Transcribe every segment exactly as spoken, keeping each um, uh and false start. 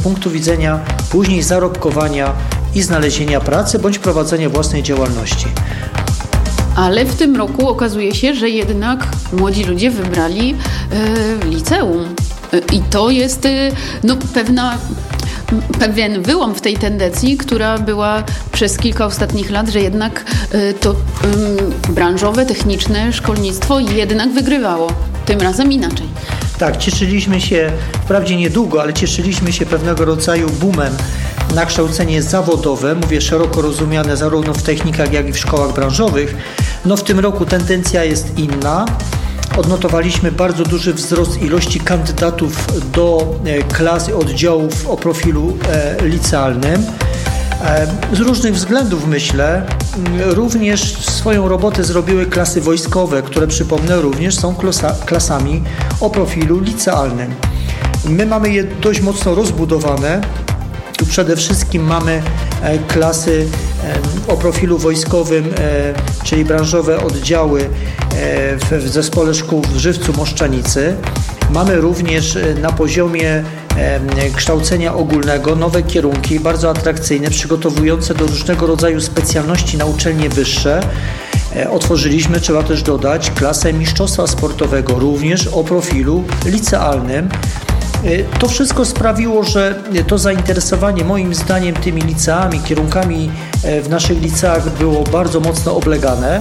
punktu widzenia później zarobkowania i znalezienia pracy bądź prowadzenia własnej działalności. Ale w tym roku okazuje się, że jednak młodzi ludzie wybrali e, liceum. E, I to jest e, no, pewna, pewien wyłom w tej tendencji, która była przez kilka ostatnich lat, że jednak e, to e, branżowe, techniczne szkolnictwo jednak wygrywało. Tym razem inaczej. Tak, cieszyliśmy się, wprawdzie niedługo, ale cieszyliśmy się pewnego rodzaju boomem na kształcenie zawodowe, mówię szeroko rozumiane zarówno w technikach, jak i w szkołach branżowych. No w tym roku tendencja jest inna. Odnotowaliśmy bardzo duży wzrost ilości kandydatów do klas i oddziałów o profilu licealnym. Z różnych względów, myślę, również swoją robotę zrobiły klasy wojskowe, które, przypomnę, również są klasa, klasami o profilu licealnym. My mamy je dość mocno rozbudowane. Tu przede wszystkim mamy klasy o profilu wojskowym, czyli branżowe oddziały w zespole szkół w Żywcu, Moszczanicy. Mamy również na poziomie kształcenia ogólnego nowe kierunki, bardzo atrakcyjne, przygotowujące do różnego rodzaju specjalności na uczelnie wyższe. Otworzyliśmy, trzeba też dodać, klasę mistrzostwa sportowego, również o profilu licealnym. To wszystko sprawiło, że to zainteresowanie moim zdaniem tymi liceami, kierunkami w naszych liceach było bardzo mocno oblegane,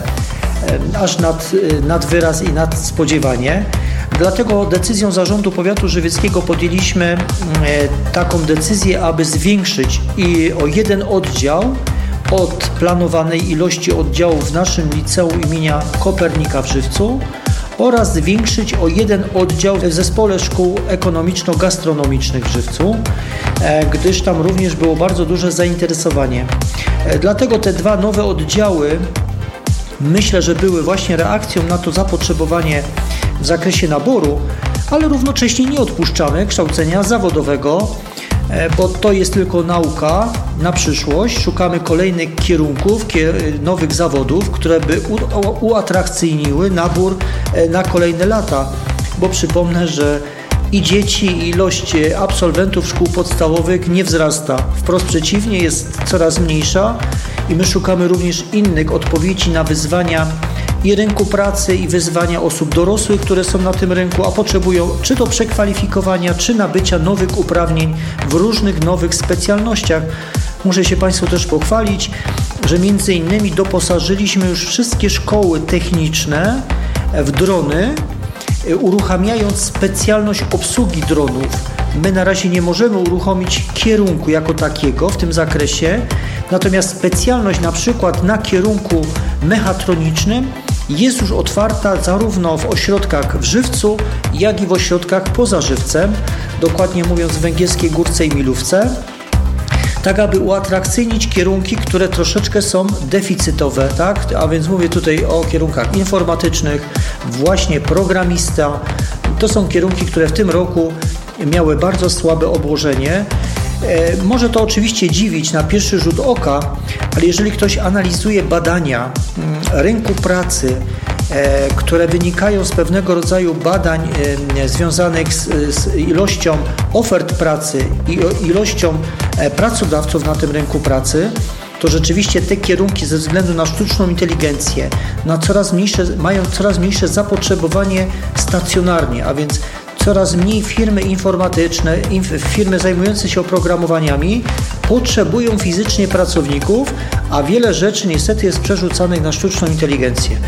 aż nad, nad wyraz i nad spodziewanie. Dlatego decyzją Zarządu Powiatu Żywieckiego podjęliśmy taką decyzję, aby zwiększyć i o jeden oddział od planowanej ilości oddziałów w naszym liceum imienia Kopernika w Żywcu oraz zwiększyć o jeden oddział w zespole szkół ekonomiczno-gastronomicznych w Żywcu, gdyż tam również było bardzo duże zainteresowanie. Dlatego te dwa nowe oddziały myślę, że były właśnie reakcją na to zapotrzebowanie w zakresie naboru, ale równocześnie nie odpuszczamy kształcenia zawodowego, bo to jest tylko nauka na przyszłość. Szukamy kolejnych kierunków, nowych zawodów, które by uatrakcyjniły nabór na kolejne lata, bo przypomnę, że i dzieci, i ilość absolwentów szkół podstawowych nie wzrasta. Wprost przeciwnie, jest coraz mniejsza i my szukamy również innych odpowiedzi na wyzwania i rynku pracy, i wyzwania osób dorosłych, które są na tym rynku, a potrzebują czy to przekwalifikowania, czy nabycia nowych uprawnień w różnych nowych specjalnościach. Muszę się Państwu też pochwalić, że między innymi doposażyliśmy już wszystkie szkoły techniczne w drony, uruchamiając specjalność obsługi dronów. My na razie nie możemy uruchomić kierunku jako takiego w tym zakresie, natomiast specjalność na przykład na kierunku mechatronicznym jest już otwarta zarówno w ośrodkach w Żywcu, jak i w ośrodkach poza Żywcem, dokładnie mówiąc w Węgierskiej Górce i Milówce, tak aby uatrakcyjnić kierunki, które troszeczkę są deficytowe, tak? A więc mówię tutaj o kierunkach informatycznych, właśnie programista. To są kierunki, które w tym roku miały bardzo słabe obłożenie. E, może to oczywiście dziwić na pierwszy rzut oka, ale jeżeli ktoś analizuje badania m, rynku pracy, e, które wynikają z pewnego rodzaju badań e, związanych z, z ilością ofert pracy i ilością e, pracodawców na tym rynku pracy, to rzeczywiście te kierunki ze względu na sztuczną inteligencję na coraz mniejsze, mają coraz mniejsze zapotrzebowanie stacjonarnie, a więc coraz mniej firmy informatyczne, firmy zajmujące się oprogramowaniami potrzebują fizycznie pracowników, a wiele rzeczy niestety jest przerzucanych na sztuczną inteligencję.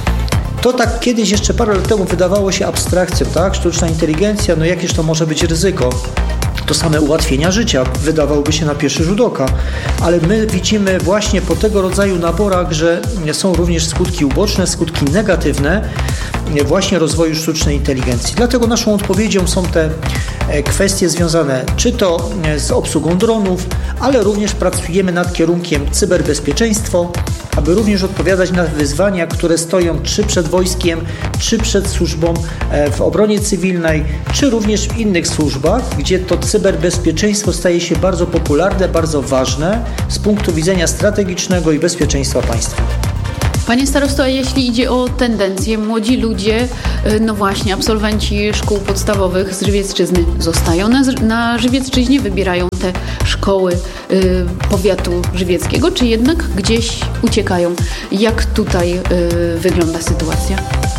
To tak kiedyś, jeszcze parę lat temu wydawało się abstrakcją, tak? Sztuczna inteligencja, no jakież to może być ryzyko? To same ułatwienia życia, wydawałoby się na pierwszy rzut oka, ale my widzimy właśnie po tego rodzaju naborach, że są również skutki uboczne, skutki negatywne właśnie rozwoju sztucznej inteligencji. Dlatego naszą odpowiedzią są te kwestie związane czy to z obsługą dronów, ale również pracujemy nad kierunkiem cyberbezpieczeństwo, aby również odpowiadać na wyzwania, które stoją czy przed wojskiem, czy przed służbą w obronie cywilnej, czy również w innych służbach, gdzie to cyberbezpieczeństwo staje się bardzo popularne, bardzo ważne z punktu widzenia strategicznego i bezpieczeństwa państwa. Panie starosto, a jeśli idzie o tendencje, młodzi ludzie, no właśnie, absolwenci szkół podstawowych z Żywiecczyzny zostają na, na Żywiecczyźnie, wybierają te szkoły y, powiatu żywieckiego, czy jednak gdzieś uciekają? Jak tutaj y, wygląda sytuacja?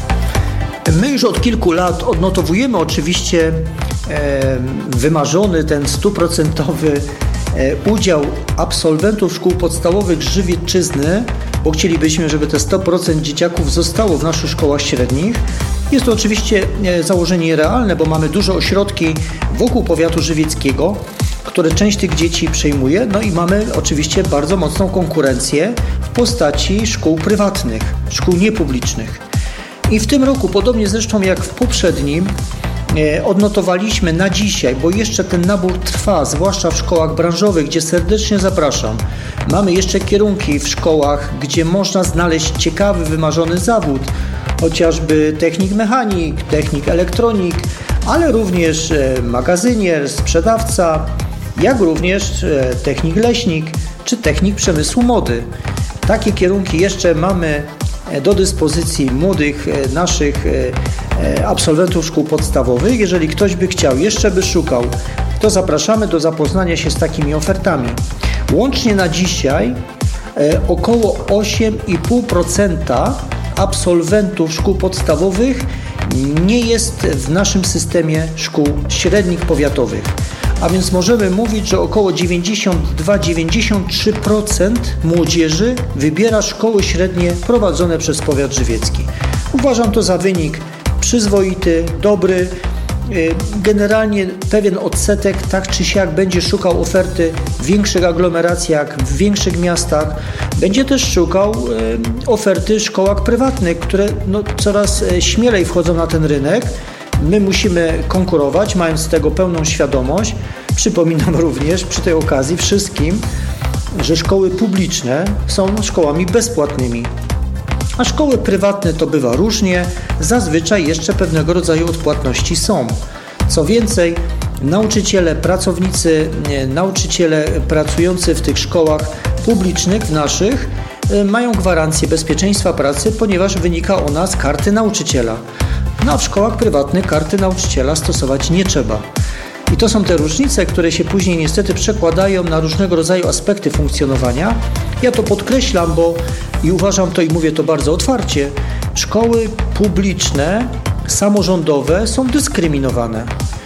My już od kilku lat odnotowujemy oczywiście e, wymarzony ten stuprocentowy e, udział absolwentów szkół podstawowych z Żywiecczyzny, bo chcielibyśmy, żeby te sto procent dzieciaków zostało w naszych szkołach średnich. Jest to oczywiście e, założenie realne, bo mamy duże ośrodki wokół powiatu żywieckiego, które część tych dzieci przejmuje, no i mamy oczywiście bardzo mocną konkurencję w postaci szkół prywatnych, szkół niepublicznych. I w tym roku, podobnie zresztą jak w poprzednim, e, odnotowaliśmy na dzisiaj, bo jeszcze ten nabór trwa, zwłaszcza w szkołach branżowych, gdzie serdecznie zapraszam. Mamy jeszcze kierunki w szkołach, gdzie można znaleźć ciekawy, wymarzony zawód, chociażby technik mechanik, technik elektronik, ale również e, magazynier, sprzedawca, jak również e, technik leśnik czy technik przemysłu mody. Takie kierunki jeszcze mamy do dyspozycji młodych naszych absolwentów szkół podstawowych. Jeżeli ktoś by chciał, jeszcze by szukał, to zapraszamy do zapoznania się z takimi ofertami. Łącznie na dzisiaj około osiem i pół procent absolwentów szkół podstawowych nie jest w naszym systemie szkół średnich powiatowych. A więc możemy mówić, że około dziewięćdziesiąt dwa do dziewięćdziesięciu trzech procent młodzieży wybiera szkoły średnie prowadzone przez powiat żywiecki. Uważam to za wynik przyzwoity, dobry. Generalnie pewien odsetek tak czy siak będzie szukał oferty w większych aglomeracjach, w większych miastach. Będzie też szukał oferty w szkołach prywatnych, które no, coraz śmielej wchodzą na ten rynek. My musimy konkurować, mając z tego pełną świadomość. Przypominam również przy tej okazji wszystkim, że szkoły publiczne są szkołami bezpłatnymi, a szkoły prywatne to bywa różnie, zazwyczaj jeszcze pewnego rodzaju odpłatności są. Co więcej, nauczyciele, pracownicy, nauczyciele pracujący w tych szkołach publicznych, w naszych, mają gwarancję bezpieczeństwa pracy, ponieważ wynika ona z karty nauczyciela. No a w szkołach prywatnych karty nauczyciela stosować nie trzeba. I to są te różnice, które się później niestety przekładają na różnego rodzaju aspekty funkcjonowania. Ja to podkreślam, bo i uważam to i mówię to bardzo otwarcie. Szkoły publiczne, samorządowe są dyskryminowane.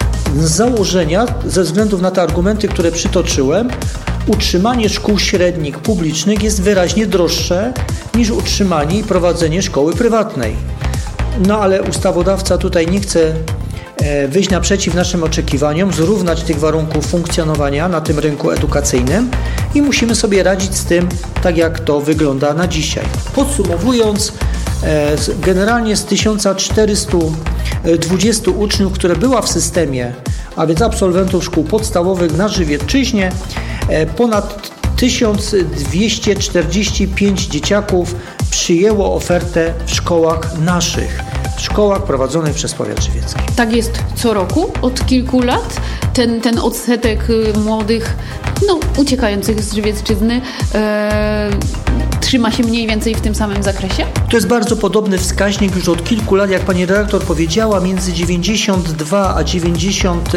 Z założenia, ze względu na te argumenty, które przytoczyłem, utrzymanie szkół średnich publicznych jest wyraźnie droższe niż utrzymanie i prowadzenie szkoły prywatnej. No ale ustawodawca tutaj nie chce wyjść naprzeciw naszym oczekiwaniom, zrównać tych warunków funkcjonowania na tym rynku edukacyjnym i musimy sobie radzić z tym, tak jak to wygląda na dzisiaj. Podsumowując, generalnie z tysiąc czterysta dwadzieścia uczniów, które była w systemie, a więc absolwentów szkół podstawowych na Żywiecczyźnie, ponad tysiąc dwieście czterdzieści pięć dzieciaków przyjęło ofertę w szkołach naszych, w szkołach prowadzonych przez powiat żywiecki. Tak jest co roku, od kilku lat. Ten, ten odsetek młodych, no, uciekających z Żywiecczyzny e, trzyma się mniej więcej w tym samym zakresie? To jest bardzo podobny wskaźnik już od kilku lat, jak pani redaktor powiedziała, między dziewięćdziesiąt dwa a dziewięćdziesiąt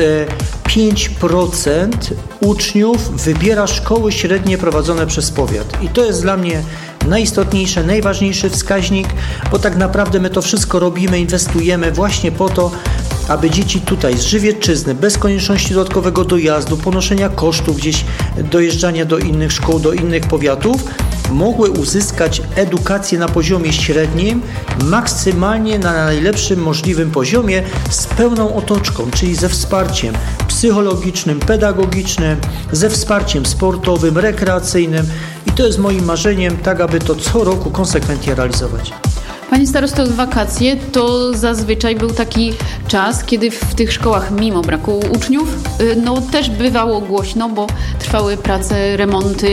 pięć procent uczniów wybiera szkoły średnie prowadzone przez powiat. I to jest dla mnie najistotniejszy, najważniejszy wskaźnik, bo tak naprawdę my to wszystko robimy, inwestujemy właśnie po to, aby dzieci tutaj z Żywiecczyzny, bez konieczności dodatkowego dojazdu, ponoszenia kosztów gdzieś dojeżdżania do innych szkół, do innych powiatów, mogły uzyskać edukację na poziomie średnim, maksymalnie na najlepszym możliwym poziomie, z pełną otoczką, czyli ze wsparciem psychologicznym, pedagogicznym, ze wsparciem sportowym, rekreacyjnym i to jest moim marzeniem, tak aby to co roku konsekwentnie realizować. Panie starosto, wakacje to zazwyczaj był taki czas, kiedy w tych szkołach mimo braku uczniów no też bywało głośno, bo trwały prace, remonty,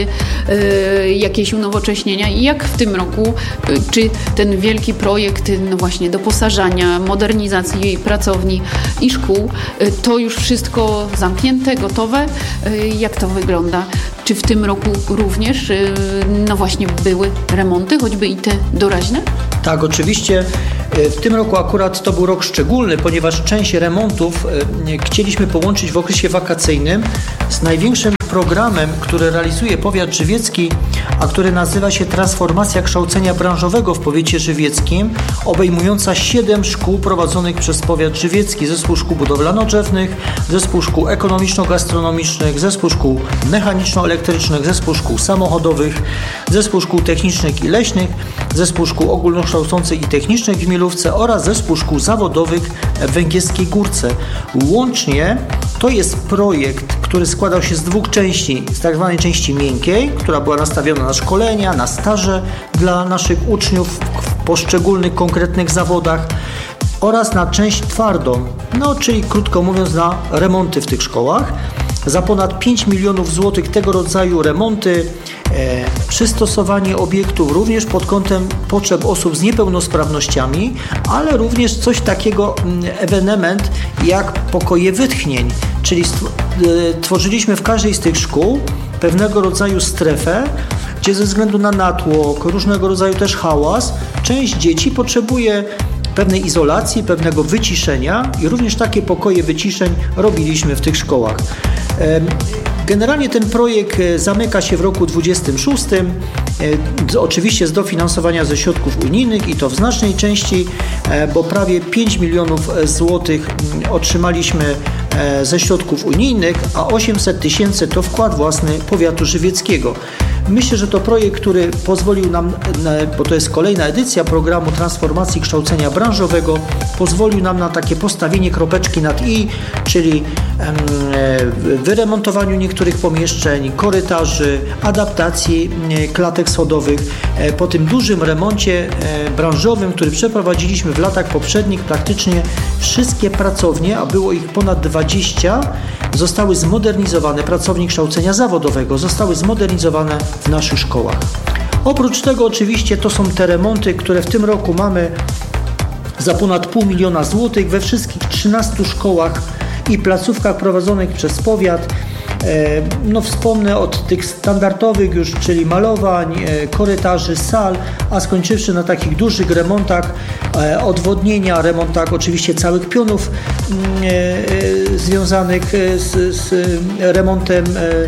yy, jakieś unowocześnienia. I jak w tym roku, yy, czy ten wielki projekt no właśnie doposażania, modernizacji pracowni i szkół, yy, to już wszystko zamknięte, gotowe? Yy, jak to wygląda? Czy w tym roku również, no właśnie, były remonty, choćby i te doraźne? Tak, oczywiście. W tym roku akurat to był rok szczególny, ponieważ część remontów chcieliśmy połączyć w okresie wakacyjnym z największym programem, który realizuje powiat żywiecki, a który nazywa się Transformacja kształcenia branżowego w powiecie żywieckim, obejmująca siedem szkół prowadzonych przez powiat żywiecki, zespół szkół budowlano-drzewnych, zespół szkół ekonomiczno-gastronomicznych, zespół szkół mechaniczno-elektrycznych, zespół szkół samochodowych, zespół szkół technicznych i leśnych, zespół szkół ogólnokształcących i technicznych w Milówce oraz zespół szkół zawodowych w Węgierskiej Górce. Łącznie to jest projekt, który składał się z dwóch części. Z tak zwanej części miękkiej, która była nastawiona na szkolenia, na staże dla naszych uczniów w poszczególnych konkretnych zawodach oraz na część twardą, no czyli krótko mówiąc na remonty w tych szkołach. Za ponad pięć milionów złotych tego rodzaju remonty, e, przystosowanie obiektów również pod kątem potrzeb osób z niepełnosprawnościami, ale również coś takiego, ewenement jak pokoje wytchnień, czyli stw- e, tworzyliśmy w każdej z tych szkół pewnego rodzaju strefę, gdzie ze względu na natłok, różnego rodzaju też hałas, część dzieci potrzebuje pewnej izolacji, pewnego wyciszenia i również takie pokoje wyciszeń robiliśmy w tych szkołach. Generalnie ten projekt zamyka się w roku dwudziestym szóstym, oczywiście z dofinansowania ze środków unijnych i to w znacznej części, bo prawie pięć milionów złotych otrzymaliśmy ze środków unijnych, a osiemset tysięcy to wkład własny powiatu żywieckiego. Myślę, że to projekt, który pozwolił nam, bo to jest kolejna edycja programu transformacji kształcenia branżowego, pozwolił nam na takie postawienie kropeczki nad i, czyli wyremontowaniu niektórych pomieszczeń, korytarzy, adaptacji klatek schodowych. Po tym dużym remoncie branżowym, który przeprowadziliśmy w latach poprzednich, praktycznie wszystkie pracownie, a było ich ponad dwadzieścia, zostały zmodernizowane, pracownie kształcenia zawodowego zostały zmodernizowane w naszych szkołach. Oprócz tego oczywiście to są te remonty, które w tym roku mamy za ponad pół miliona złotych we wszystkich trzynastu szkołach i placówkach prowadzonych przez powiat. No wspomnę od tych standardowych już, czyli malowań, korytarzy, sal, a skończywszy na takich dużych remontach, odwodnienia, remontach oczywiście całych pionów związanych z, z remontem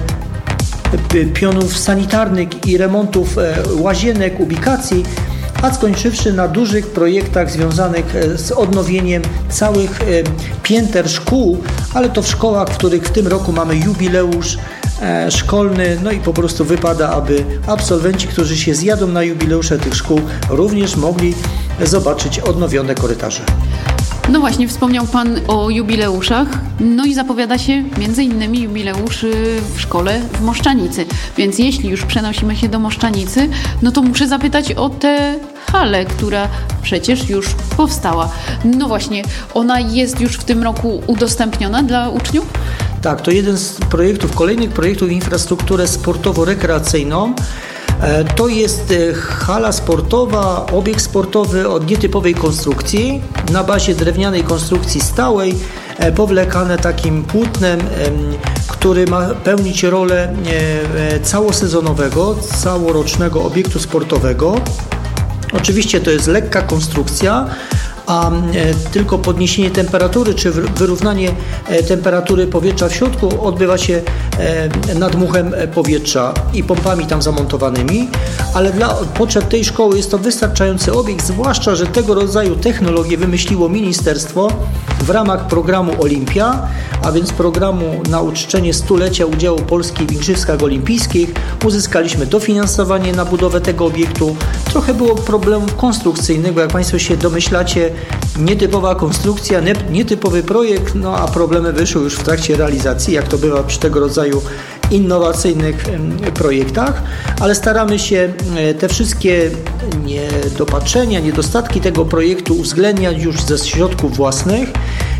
pionów sanitarnych i remontów łazienek, ubikacji, a skończywszy na dużych projektach związanych z odnowieniem całych pięter szkół, ale to w szkołach, w których w tym roku mamy jubileusz szkolny, no i po prostu wypada, aby absolwenci, którzy się zjadą na jubileusze tych szkół, również mogli zobaczyć odnowione korytarze. No właśnie, wspomniał Pan o jubileuszach, no i zapowiada się między innymi jubileusz w szkole w Moszczanicy. Więc jeśli już przenosimy się do Moszczanicy, no to muszę zapytać o tę halę, która przecież już powstała. No właśnie, ona jest już w tym roku udostępniona dla uczniów? Tak, to jeden z projektów, kolejnych projektów infrastrukturę sportowo-rekreacyjną. To jest hala sportowa, obiekt sportowy o nietypowej konstrukcji, na bazie drewnianej konstrukcji stałej, powlekane takim płótnem, który ma pełnić rolę całosezonowego, całorocznego obiektu sportowego. Oczywiście to jest lekka konstrukcja, a tylko podniesienie temperatury czy wyrównanie temperatury powietrza w środku odbywa się nadmuchem powietrza i pompami tam zamontowanymi, ale dla potrzeb tej szkoły jest to wystarczający obiekt, zwłaszcza że tego rodzaju technologię wymyśliło ministerstwo w ramach programu Olimpia, a więc programu na uczczenie stulecia udziału Polski w Igrzyskach Olimpijskich. Uzyskaliśmy dofinansowanie na budowę tego obiektu. Trochę było problemów konstrukcyjnych, bo jak Państwo się domyślacie, nietypowa konstrukcja, nietypowy projekt, no a problemy wyszły już w trakcie realizacji, jak to bywa przy tego rodzaju innowacyjnych projektach, ale staramy się te wszystkie niedopatrzenia, niedostatki tego projektu uwzględniać już ze środków własnych.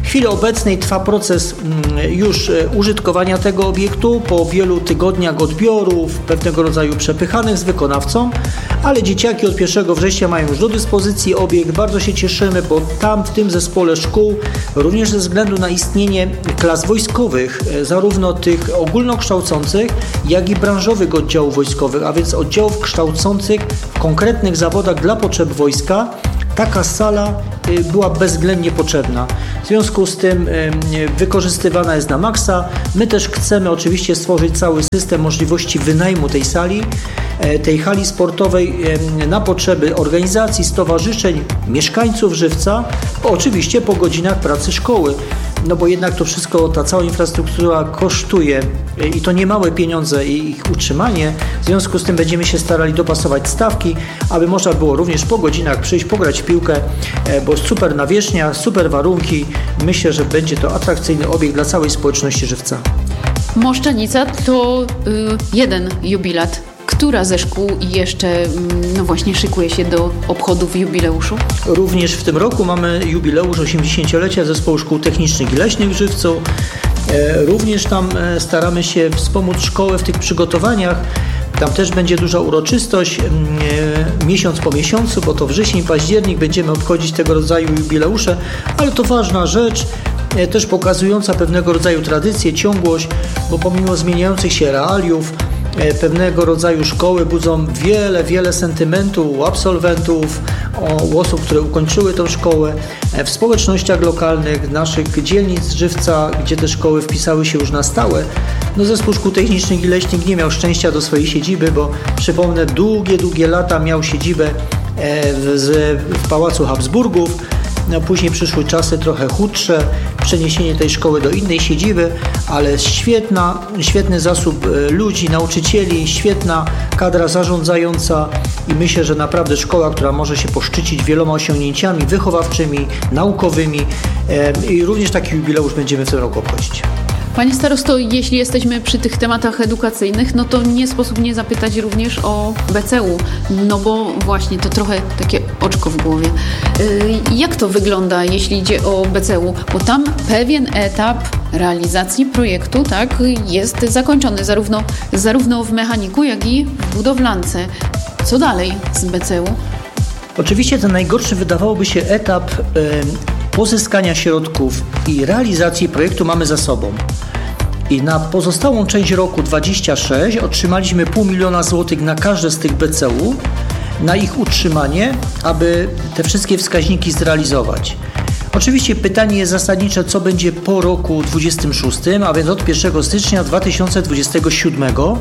chwili obecnej trwa proces już użytkowania tego obiektu po wielu tygodniach odbiorów, pewnego rodzaju przepychanych z wykonawcą, ale dzieciaki od pierwszego września mają już do dyspozycji obiekt. Bardzo się cieszymy, bo tam w tym zespole szkół, również ze względu na istnienie klas wojskowych, zarówno tych ogólnokształcących, jak i branżowych oddziałów wojskowych, a więc oddziałów kształcących w konkretnych zawodach dla potrzeb wojska, taka sala była bezwzględnie potrzebna. W związku z tym wykorzystywana jest na maksa. My też chcemy oczywiście stworzyć cały system możliwości wynajmu tej sali, tej hali sportowej na potrzeby organizacji, stowarzyszeń, mieszkańców Żywca, oczywiście po godzinach pracy szkoły. No bo jednak to wszystko, ta cała infrastruktura kosztuje i to niemałe pieniądze i ich utrzymanie. W związku z tym będziemy się starali dopasować stawki, aby można było również po godzinach przyjść, pograć w piłkę, bo super nawierzchnia, super warunki. Myślę, że będzie to atrakcyjny obiekt dla całej społeczności Żywca. Moszczanica to y, jeden jubilat. Która ze szkół jeszcze no właśnie szykuje się do obchodów jubileuszu? Również w tym roku mamy jubileusz osiemdziesięciolecia Zespołu Szkół Technicznych i Leśnych w Żywcu. Również tam staramy się wspomóc szkołę w tych przygotowaniach. Tam też będzie duża uroczystość, miesiąc po miesiącu, bo to wrzesień, październik będziemy obchodzić tego rodzaju jubileusze, ale to ważna rzecz, też pokazująca pewnego rodzaju tradycję, ciągłość, bo pomimo zmieniających się realiów, pewnego rodzaju szkoły budzą wiele, wiele sentymentu u absolwentów, u osób, które ukończyły tę szkołę, w społecznościach lokalnych, naszych dzielnic Żywca, gdzie te szkoły wpisały się już na stałe. No, Zespół Szkół Technicznych i Leśnych nie miał szczęścia do swojej siedziby, bo przypomnę, długie, długie lata miał siedzibę w, w Pałacu Habsburgów. No, później przyszły czasy trochę chudsze, przeniesienie tej szkoły do innej siedziby, ale świetna, świetny zasób ludzi, nauczycieli, świetna kadra zarządzająca i myślę, że naprawdę szkoła, która może się poszczycić wieloma osiągnięciami wychowawczymi, naukowymi i również taki jubileusz będziemy w tym roku obchodzić. Panie starosto, jeśli jesteśmy przy tych tematach edukacyjnych, no to nie sposób nie zapytać również o B C U, no bo właśnie to trochę takie oczko w głowie. Jak to wygląda, jeśli idzie o B C U? Bo tam pewien etap realizacji projektu, tak, jest zakończony zarówno, zarówno w mechaniku, jak i w budowlance. Co dalej z B C U? Oczywiście ten najgorszy wydawałoby się etap y, pozyskania środków i realizacji projektu mamy za sobą. I na pozostałą część roku dwudziestego szóstego otrzymaliśmy pół miliona złotych na każde z tych B C U, na ich utrzymanie, aby te wszystkie wskaźniki zrealizować. Oczywiście pytanie jest zasadnicze, co będzie po roku dwudziestym szóstym, a więc od pierwszego stycznia dwa tysiące dwudziestego siódmego.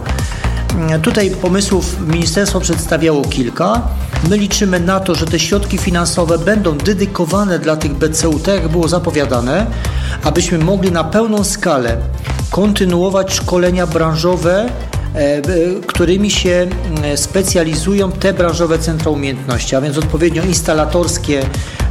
Tutaj pomysłów ministerstwo przedstawiało kilka. My liczymy na to, że te środki finansowe będą dedykowane dla tych B C U, tak jak było zapowiadane, abyśmy mogli na pełną skalę kontynuować szkolenia branżowe, którymi się specjalizują te branżowe centra umiejętności, a więc odpowiednio instalatorskie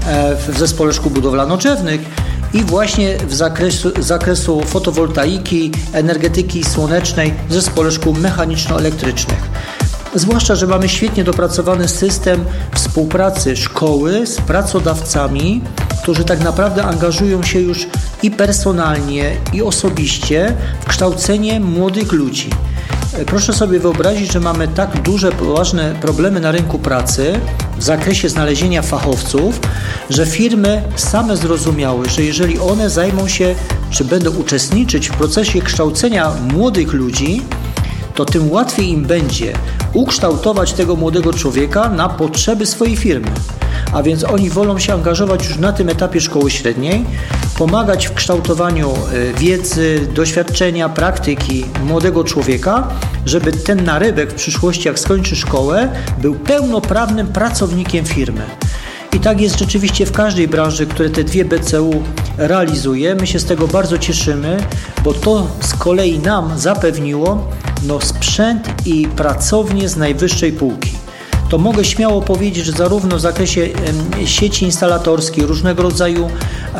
w Zespole Szkół Budowlano-Drzewnych i właśnie w zakresu, zakresu fotowoltaiki, energetyki słonecznej w Zespole Szkół Mechaniczno-Elektrycznych. Zwłaszcza, że mamy świetnie dopracowany system współpracy szkoły z pracodawcami, którzy tak naprawdę angażują się już i personalnie, i osobiście w kształcenie młodych ludzi. Proszę sobie wyobrazić, że mamy tak duże, poważne problemy na rynku pracy w zakresie znalezienia fachowców, że firmy same zrozumiały, że jeżeli one zajmą się, czy będą uczestniczyć w procesie kształcenia młodych ludzi, to tym łatwiej im będzie ukształtować tego młodego człowieka na potrzeby swojej firmy. A więc oni wolą się angażować już na tym etapie szkoły średniej, pomagać w kształtowaniu wiedzy, doświadczenia, praktyki młodego człowieka, żeby ten narybek w przyszłości, jak skończy szkołę, był pełnoprawnym pracownikiem firmy. I tak jest rzeczywiście w każdej branży, które te dwie B C U realizuje. My się z tego bardzo cieszymy, bo to z kolei nam zapewniło no, sprzęt i pracownie z najwyższej półki. To mogę śmiało powiedzieć, że zarówno w zakresie sieci instalatorskiej, różnego rodzaju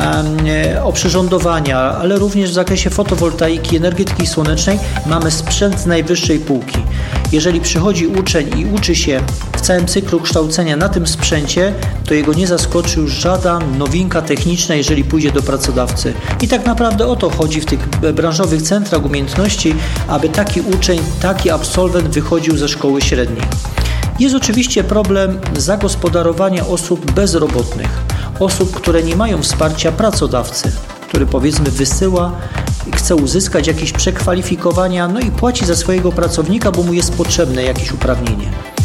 oprzyrządowania, ale również w zakresie fotowoltaiki, energetyki słonecznej mamy sprzęt z najwyższej półki. Jeżeli przychodzi uczeń i uczy się w całym cyklu kształcenia na tym sprzęcie, to jego nie zaskoczy już żadna nowinka techniczna, jeżeli pójdzie do pracodawcy. I tak naprawdę o to chodzi w tych branżowych centrach umiejętności, aby taki uczeń, taki absolwent wychodził ze szkoły średniej. Jest oczywiście problem zagospodarowania osób bezrobotnych, osób, które nie mają wsparcia pracodawcy, który powiedzmy wysyła, chce uzyskać jakieś przekwalifikowania, no i płaci za swojego pracownika, bo mu jest potrzebne jakieś uprawnienie.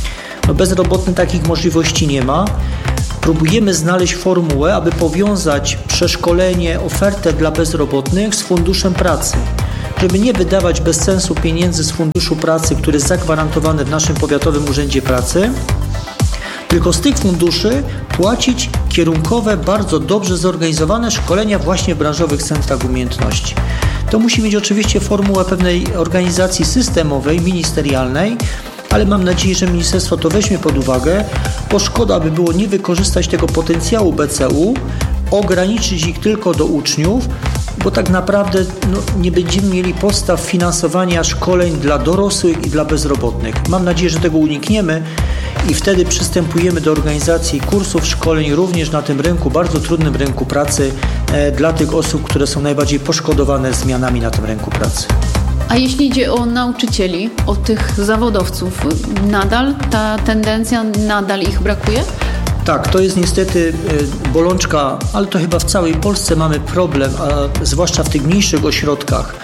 No bezrobotny takich możliwości nie ma. Próbujemy znaleźć formułę, aby powiązać przeszkolenie, ofertę dla bezrobotnych z funduszem pracy, żeby nie wydawać bez sensu pieniędzy z funduszu pracy, który jest zagwarantowany w naszym Powiatowym Urzędzie Pracy, tylko z tych funduszy płacić kierunkowe, bardzo dobrze zorganizowane szkolenia właśnie w branżowych centrach umiejętności. To musi mieć oczywiście formułę pewnej organizacji systemowej, ministerialnej, ale mam nadzieję, że ministerstwo to weźmie pod uwagę, bo szkoda by było nie wykorzystać tego potencjału B C U, ograniczyć ich tylko do uczniów, bo tak naprawdę no, nie będziemy mieli podstaw finansowania szkoleń dla dorosłych i dla bezrobotnych. Mam nadzieję, że tego unikniemy i wtedy przystępujemy do organizacji kursów, szkoleń również na tym rynku, bardzo trudnym rynku pracy e, dla tych osób, które są najbardziej poszkodowane zmianami na tym rynku pracy. A jeśli idzie o nauczycieli, o tych zawodowców, nadal ta tendencja, nadal ich brakuje? Tak, to jest niestety bolączka, ale to chyba w całej Polsce mamy problem, a zwłaszcza w tych mniejszych ośrodkach,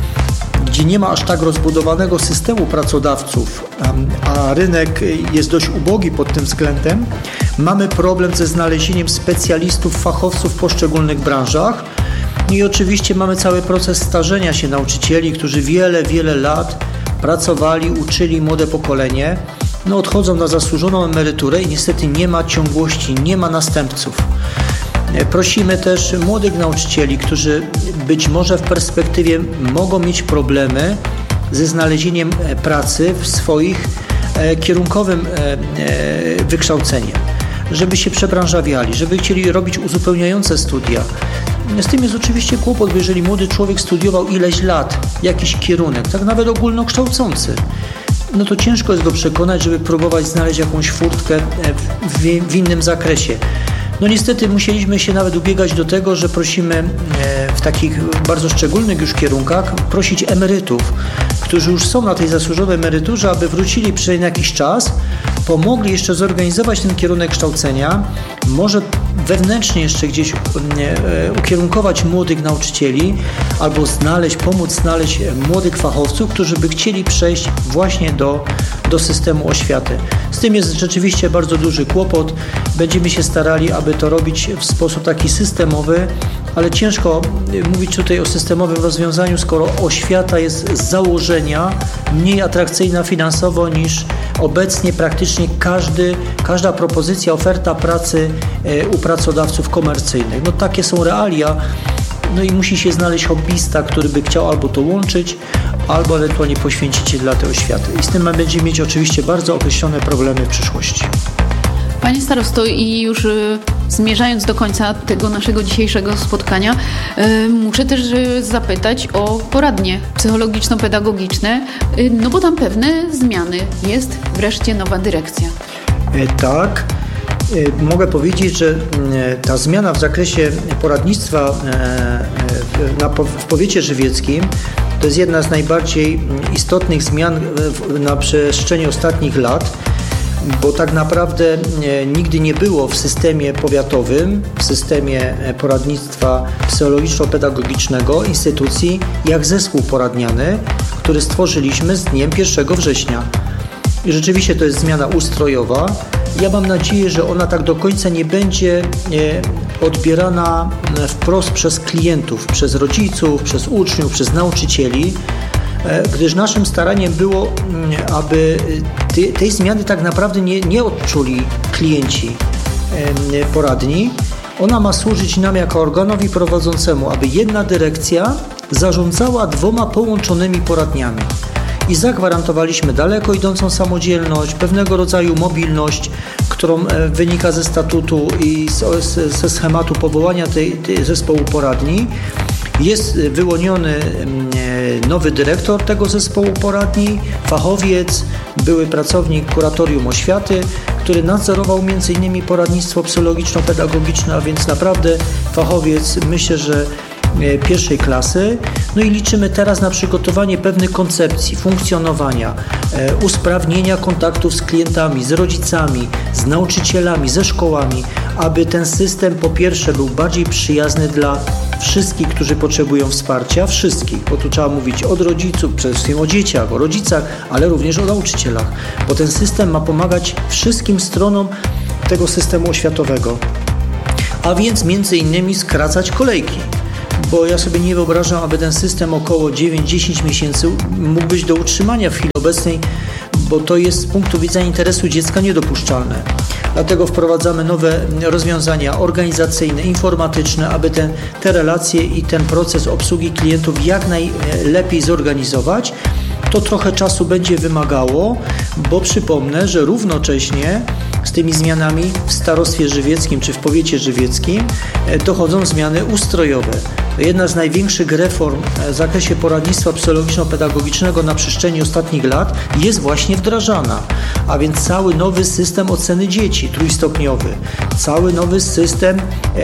gdzie nie ma aż tak rozbudowanego systemu pracodawców, a rynek jest dość ubogi pod tym względem. Mamy problem ze znalezieniem specjalistów, fachowców w poszczególnych branżach. I oczywiście mamy cały proces starzenia się nauczycieli, którzy wiele, wiele lat pracowali, uczyli młode pokolenie. No odchodzą na zasłużoną emeryturę i niestety nie ma ciągłości, nie ma następców. Prosimy też młodych nauczycieli, którzy być może w perspektywie mogą mieć problemy ze znalezieniem pracy w swoich kierunkowym wykształceniem, żeby się przebranżawiali, żeby chcieli robić uzupełniające studia. Z tym jest oczywiście kłopot, bo jeżeli młody człowiek studiował ileś lat jakiś kierunek, tak nawet ogólnokształcący, no to ciężko jest go przekonać, żeby próbować znaleźć jakąś furtkę w, w innym zakresie. No niestety musieliśmy się nawet ubiegać do tego, że prosimy w takich bardzo szczególnych już kierunkach prosić emerytów, którzy już są na tej zasłużonej emeryturze, aby wrócili przynajmniej na jakiś czas, pomogli jeszcze zorganizować ten kierunek kształcenia, może wewnętrznie jeszcze gdzieś ukierunkować młodych nauczycieli albo znaleźć, pomóc znaleźć młodych fachowców, którzy by chcieli przejść właśnie do, do systemu oświaty. Z tym jest rzeczywiście bardzo duży kłopot. Będziemy się starali, aby to robić w sposób taki systemowy, ale ciężko mówić tutaj o systemowym rozwiązaniu, skoro oświata jest z założenia mniej atrakcyjna finansowo niż obecnie praktycznie każdy, każda propozycja, oferta pracy u pracodawców komercyjnych. No takie są realia. No i musi się znaleźć hobbysta, który by chciał albo to łączyć, albo ewentualnie poświęcić się dla tej oświaty. I z tym będziemy mieć oczywiście bardzo określone problemy w przyszłości. Panie starosto, i już y, zmierzając do końca tego naszego dzisiejszego spotkania, y, muszę też y, zapytać o poradnie psychologiczno-pedagogiczne, y, no bo tam pewne zmiany. Jest wreszcie nowa dyrekcja. E, tak. E, mogę powiedzieć, że e, ta zmiana w zakresie poradnictwa e, e, na, w powiecie żywieckim to jest jedna z najbardziej istotnych zmian w, na przestrzeni ostatnich lat, bo tak naprawdę nigdy nie było w systemie powiatowym, w systemie poradnictwa psychologiczno-pedagogicznego instytucji jak zespół poradniany, który stworzyliśmy z dniem pierwszego września. I rzeczywiście to jest zmiana ustrojowa. Ja mam nadzieję, że ona tak do końca nie będzie odbierana wprost przez klientów, przez rodziców, przez uczniów, przez nauczycieli, gdyż naszym staraniem było, aby tej zmiany tak naprawdę nie, nie odczuli klienci poradni. Ona ma służyć nam jako organowi prowadzącemu, aby jedna dyrekcja zarządzała dwoma połączonymi poradniami. I zagwarantowaliśmy daleko idącą samodzielność, pewnego rodzaju mobilność, którą wynika ze statutu i ze schematu powołania tej, tej zespołu poradni. Jest wyłoniony nowy dyrektor tego zespołu poradni, fachowiec, były pracownik kuratorium oświaty, który nadzorował między innymi poradnictwo psychologiczno-pedagogiczne, a więc naprawdę fachowiec, myślę, że pierwszej klasy. No i liczymy teraz na przygotowanie pewnych koncepcji funkcjonowania, e, usprawnienia kontaktów z klientami, z rodzicami, z nauczycielami, ze szkołami, aby ten system po pierwsze był bardziej przyjazny dla wszystkich, którzy potrzebują wsparcia, wszystkich, bo tu trzeba mówić od rodziców, przede wszystkim o dzieciach, o rodzicach, ale również o nauczycielach, bo ten system ma pomagać wszystkim stronom tego systemu oświatowego, a więc między innymi skracać kolejki. Bo ja sobie nie wyobrażam, aby ten system około dziewięć do dziesięciu miesięcy mógł być do utrzymania w chwili obecnej, bo to jest z punktu widzenia interesu dziecka niedopuszczalne. Dlatego wprowadzamy nowe rozwiązania organizacyjne, informatyczne, aby ten, te relacje i ten proces obsługi klientów jak najlepiej zorganizować. To trochę czasu będzie wymagało, bo przypomnę, że równocześnie z tymi zmianami w starostwie żywieckim czy w powiecie żywieckim dochodzą zmiany ustrojowe. Jedna z największych reform w zakresie poradnictwa psychologiczno-pedagogicznego na przestrzeni ostatnich lat jest właśnie wdrażana, a więc cały nowy system oceny dzieci trójstopniowy, cały nowy system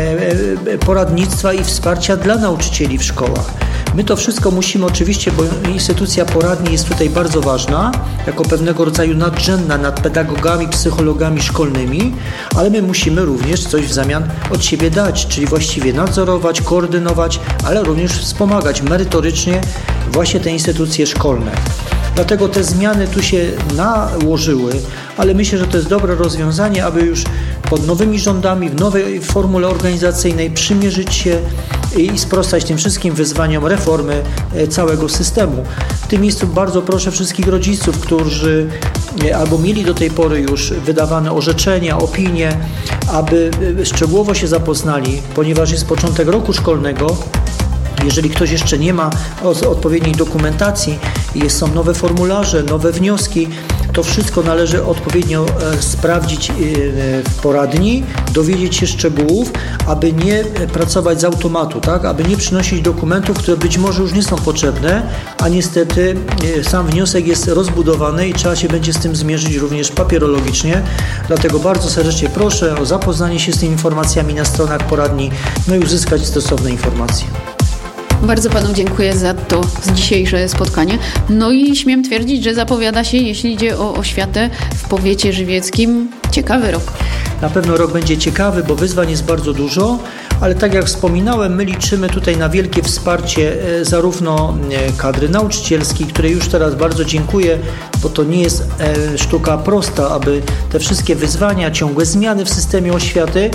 poradnictwa i wsparcia dla nauczycieli w szkołach. My to wszystko musimy oczywiście, bo instytucja poradni jest tutaj bardzo ważna, jako pewnego rodzaju nadrzędna nad pedagogami, psychologami szkolnymi, ale my musimy również coś w zamian od siebie dać, czyli właściwie nadzorować, koordynować, ale również wspomagać merytorycznie właśnie te instytucje szkolne. Dlatego te zmiany tu się nałożyły, ale myślę, że to jest dobre rozwiązanie, aby już pod nowymi rządami, w nowej formule organizacyjnej przymierzyć się i sprostać tym wszystkim wyzwaniom reformy całego systemu. W tym miejscu bardzo proszę wszystkich rodziców, którzy albo mieli do tej pory już wydawane orzeczenia, opinie, aby szczegółowo się zapoznali, ponieważ jest początek roku szkolnego. Jeżeli ktoś jeszcze nie ma odpowiedniej dokumentacji, są nowe formularze, nowe wnioski, to wszystko należy odpowiednio sprawdzić w poradni, dowiedzieć się szczegółów, aby nie pracować z automatu, tak? Aby nie przynosić dokumentów, które być może już nie są potrzebne, a niestety sam wniosek jest rozbudowany i trzeba się będzie z tym zmierzyć również papierologicznie. Dlatego bardzo serdecznie proszę o zapoznanie się z tymi informacjami na stronach poradni, no i uzyskać stosowne informacje. Bardzo panu dziękuję za to dzisiejsze spotkanie. No i śmiem twierdzić, że zapowiada się, jeśli idzie o oświatę w powiecie żywieckim, ciekawy rok. Na pewno rok będzie ciekawy, bo wyzwań jest bardzo dużo, ale tak jak wspominałem, my liczymy tutaj na wielkie wsparcie zarówno kadry nauczycielskiej, której już teraz bardzo dziękuję, bo to nie jest sztuka prosta, aby te wszystkie wyzwania, ciągłe zmiany w systemie oświaty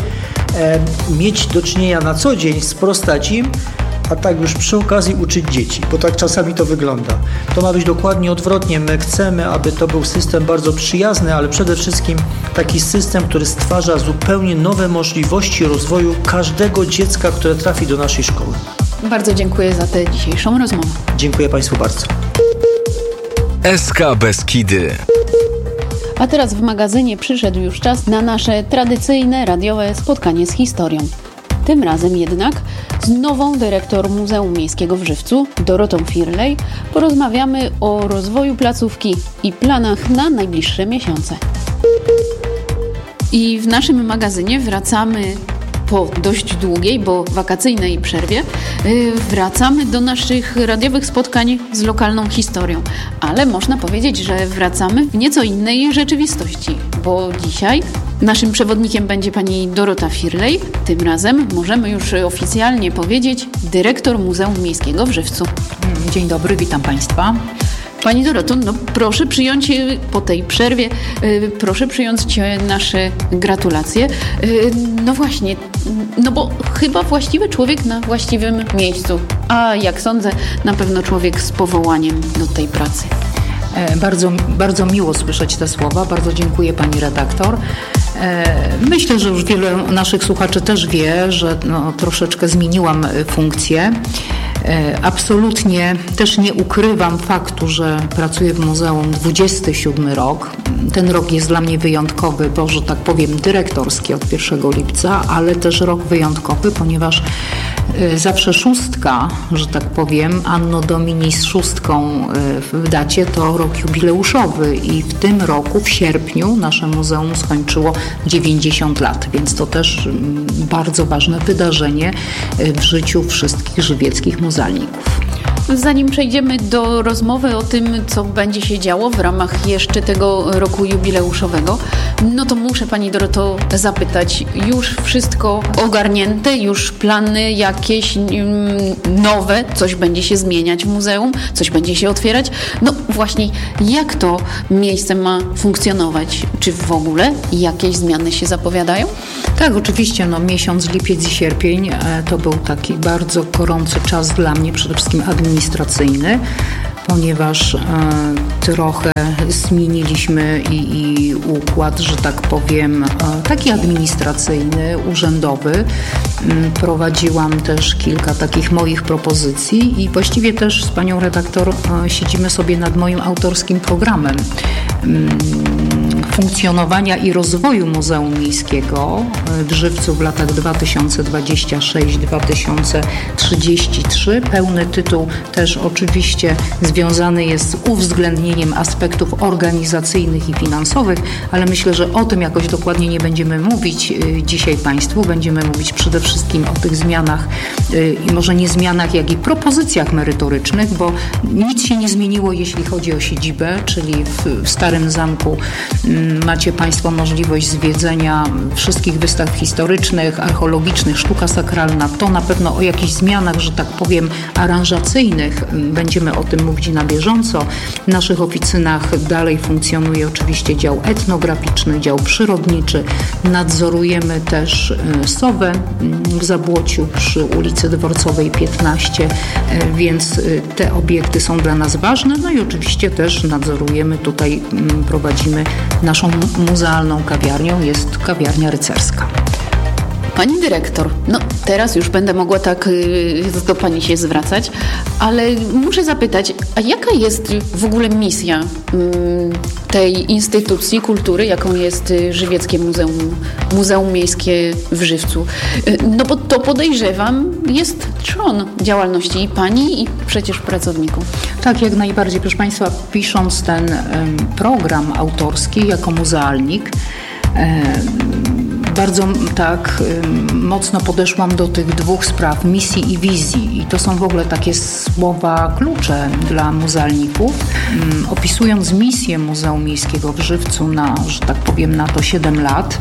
mieć do czynienia na co dzień, sprostać im, a tak już przy okazji uczyć dzieci, bo tak czasami to wygląda. To ma być dokładnie odwrotnie. My chcemy, aby to był system bardzo przyjazny, ale przede wszystkim taki system, który stwarza zupełnie nowe możliwości rozwoju każdego dziecka, które trafi do naszej szkoły. Bardzo dziękuję za tę dzisiejszą rozmowę. Dziękuję Państwu bardzo. S K Beskidy. A teraz w magazynie przyszedł już czas na nasze tradycyjne radiowe spotkanie z historią. Tym razem jednak z nową dyrektor Muzeum Miejskiego w Żywcu, Dorotą Firlej, porozmawiamy o rozwoju placówki i planach na najbliższe miesiące. I w naszym magazynie wracamy po dość długiej, bo wakacyjnej przerwie, wracamy do naszych radiowych spotkań z lokalną historią. Ale można powiedzieć, że wracamy w nieco innej rzeczywistości, bo dzisiaj naszym przewodnikiem będzie pani Dorota Firlej. Tym razem możemy już oficjalnie powiedzieć dyrektor Muzeum Miejskiego w Żywcu. Dzień dobry, witam Państwa. Pani Doroto, no proszę przyjąć po tej przerwie, yy, proszę przyjąć nasze gratulacje. Yy, no właśnie, no bo chyba właściwy człowiek na właściwym miejscu, a jak sądzę, na pewno człowiek z powołaniem do tej pracy. Bardzo, bardzo miło słyszeć te słowa, bardzo dziękuję pani redaktor. Myślę, że już wielu naszych słuchaczy też wie, że no, troszeczkę zmieniłam funkcję. Absolutnie też nie ukrywam faktu, że pracuję w muzeum dwudziesty siódmy rok. Ten rok jest dla mnie wyjątkowy, bo że tak powiem dyrektorski od pierwszego lipca, ale też rok wyjątkowy, ponieważ Zawsze szóstka, że tak powiem, Anno Domini z szóstką w dacie to rok jubileuszowy i w tym roku, w sierpniu, nasze muzeum skończyło dziewięćdziesiąt lat, więc to też bardzo ważne wydarzenie w życiu wszystkich żywieckich muzealników. Zanim przejdziemy do rozmowy o tym, co będzie się działo w ramach jeszcze tego roku jubileuszowego, no to muszę Pani Doroto zapytać, już wszystko ogarnięte, już plany jakieś nowe, coś będzie się zmieniać w muzeum, coś będzie się otwierać? No właśnie, jak to miejsce ma funkcjonować? Czy w ogóle jakieś zmiany się zapowiadają? Tak, oczywiście, no miesiąc lipiec i sierpień to był taki bardzo gorący czas dla mnie, przede wszystkim administracyjny, ponieważ e, trochę zmieniliśmy i, i układ, że tak powiem, e, taki administracyjny, urzędowy. Prowadziłam też kilka takich moich propozycji i właściwie też z panią redaktor e, siedzimy sobie nad moim autorskim programem funkcjonowania i rozwoju Muzeum Miejskiego w Żywcu w latach dwa tysiące dwudziestym szóstym do dwa tysiące trzydziestego trzeciego. Pełny tytuł też oczywiście związany jest z uwzględnieniem aspektów organizacyjnych i finansowych, ale myślę, że o tym jakoś dokładnie nie będziemy mówić dzisiaj Państwu. Będziemy mówić przede wszystkim o tych zmianach i może nie zmianach, jak i propozycjach merytorycznych, bo nic się nie zmieniło, jeśli chodzi o siedzibę, czyli w, w Starym Zamku macie Państwo możliwość zwiedzenia wszystkich wystaw historycznych, archeologicznych, sztuka sakralna. To na pewno o jakichś zmianach, że tak powiem, aranżacyjnych będziemy o tym mówić na bieżąco. W naszych oficynach dalej funkcjonuje oczywiście dział etnograficzny, dział przyrodniczy. Nadzorujemy też Sowę w Zabłociu przy ulicy Dworcowej piętnaście, więc te obiekty są dla nas ważne. No i oczywiście też nadzorujemy, tutaj prowadzimy naszą muzealną kawiarnią, jest kawiarnia rycerska. Pani dyrektor, no teraz już będę mogła tak yy, do Pani się zwracać, ale muszę zapytać, a jaka jest w ogóle misja yy, tej instytucji kultury, jaką jest yy, Żywieckie Muzeum, Muzeum Miejskie w Żywcu? Yy, no bo to podejrzewam jest trzon działalności i Pani, i przecież pracowników. Tak, jak najbardziej. Proszę Państwa, pisząc ten yy, program autorski jako muzealnik, yy, bardzo tak mocno podeszłam do tych dwóch spraw, misji i wizji. I to są w ogóle takie słowa klucze dla muzealników. Opisując misję Muzeum Miejskiego w Żywcu na, że tak powiem, na to siedem lat,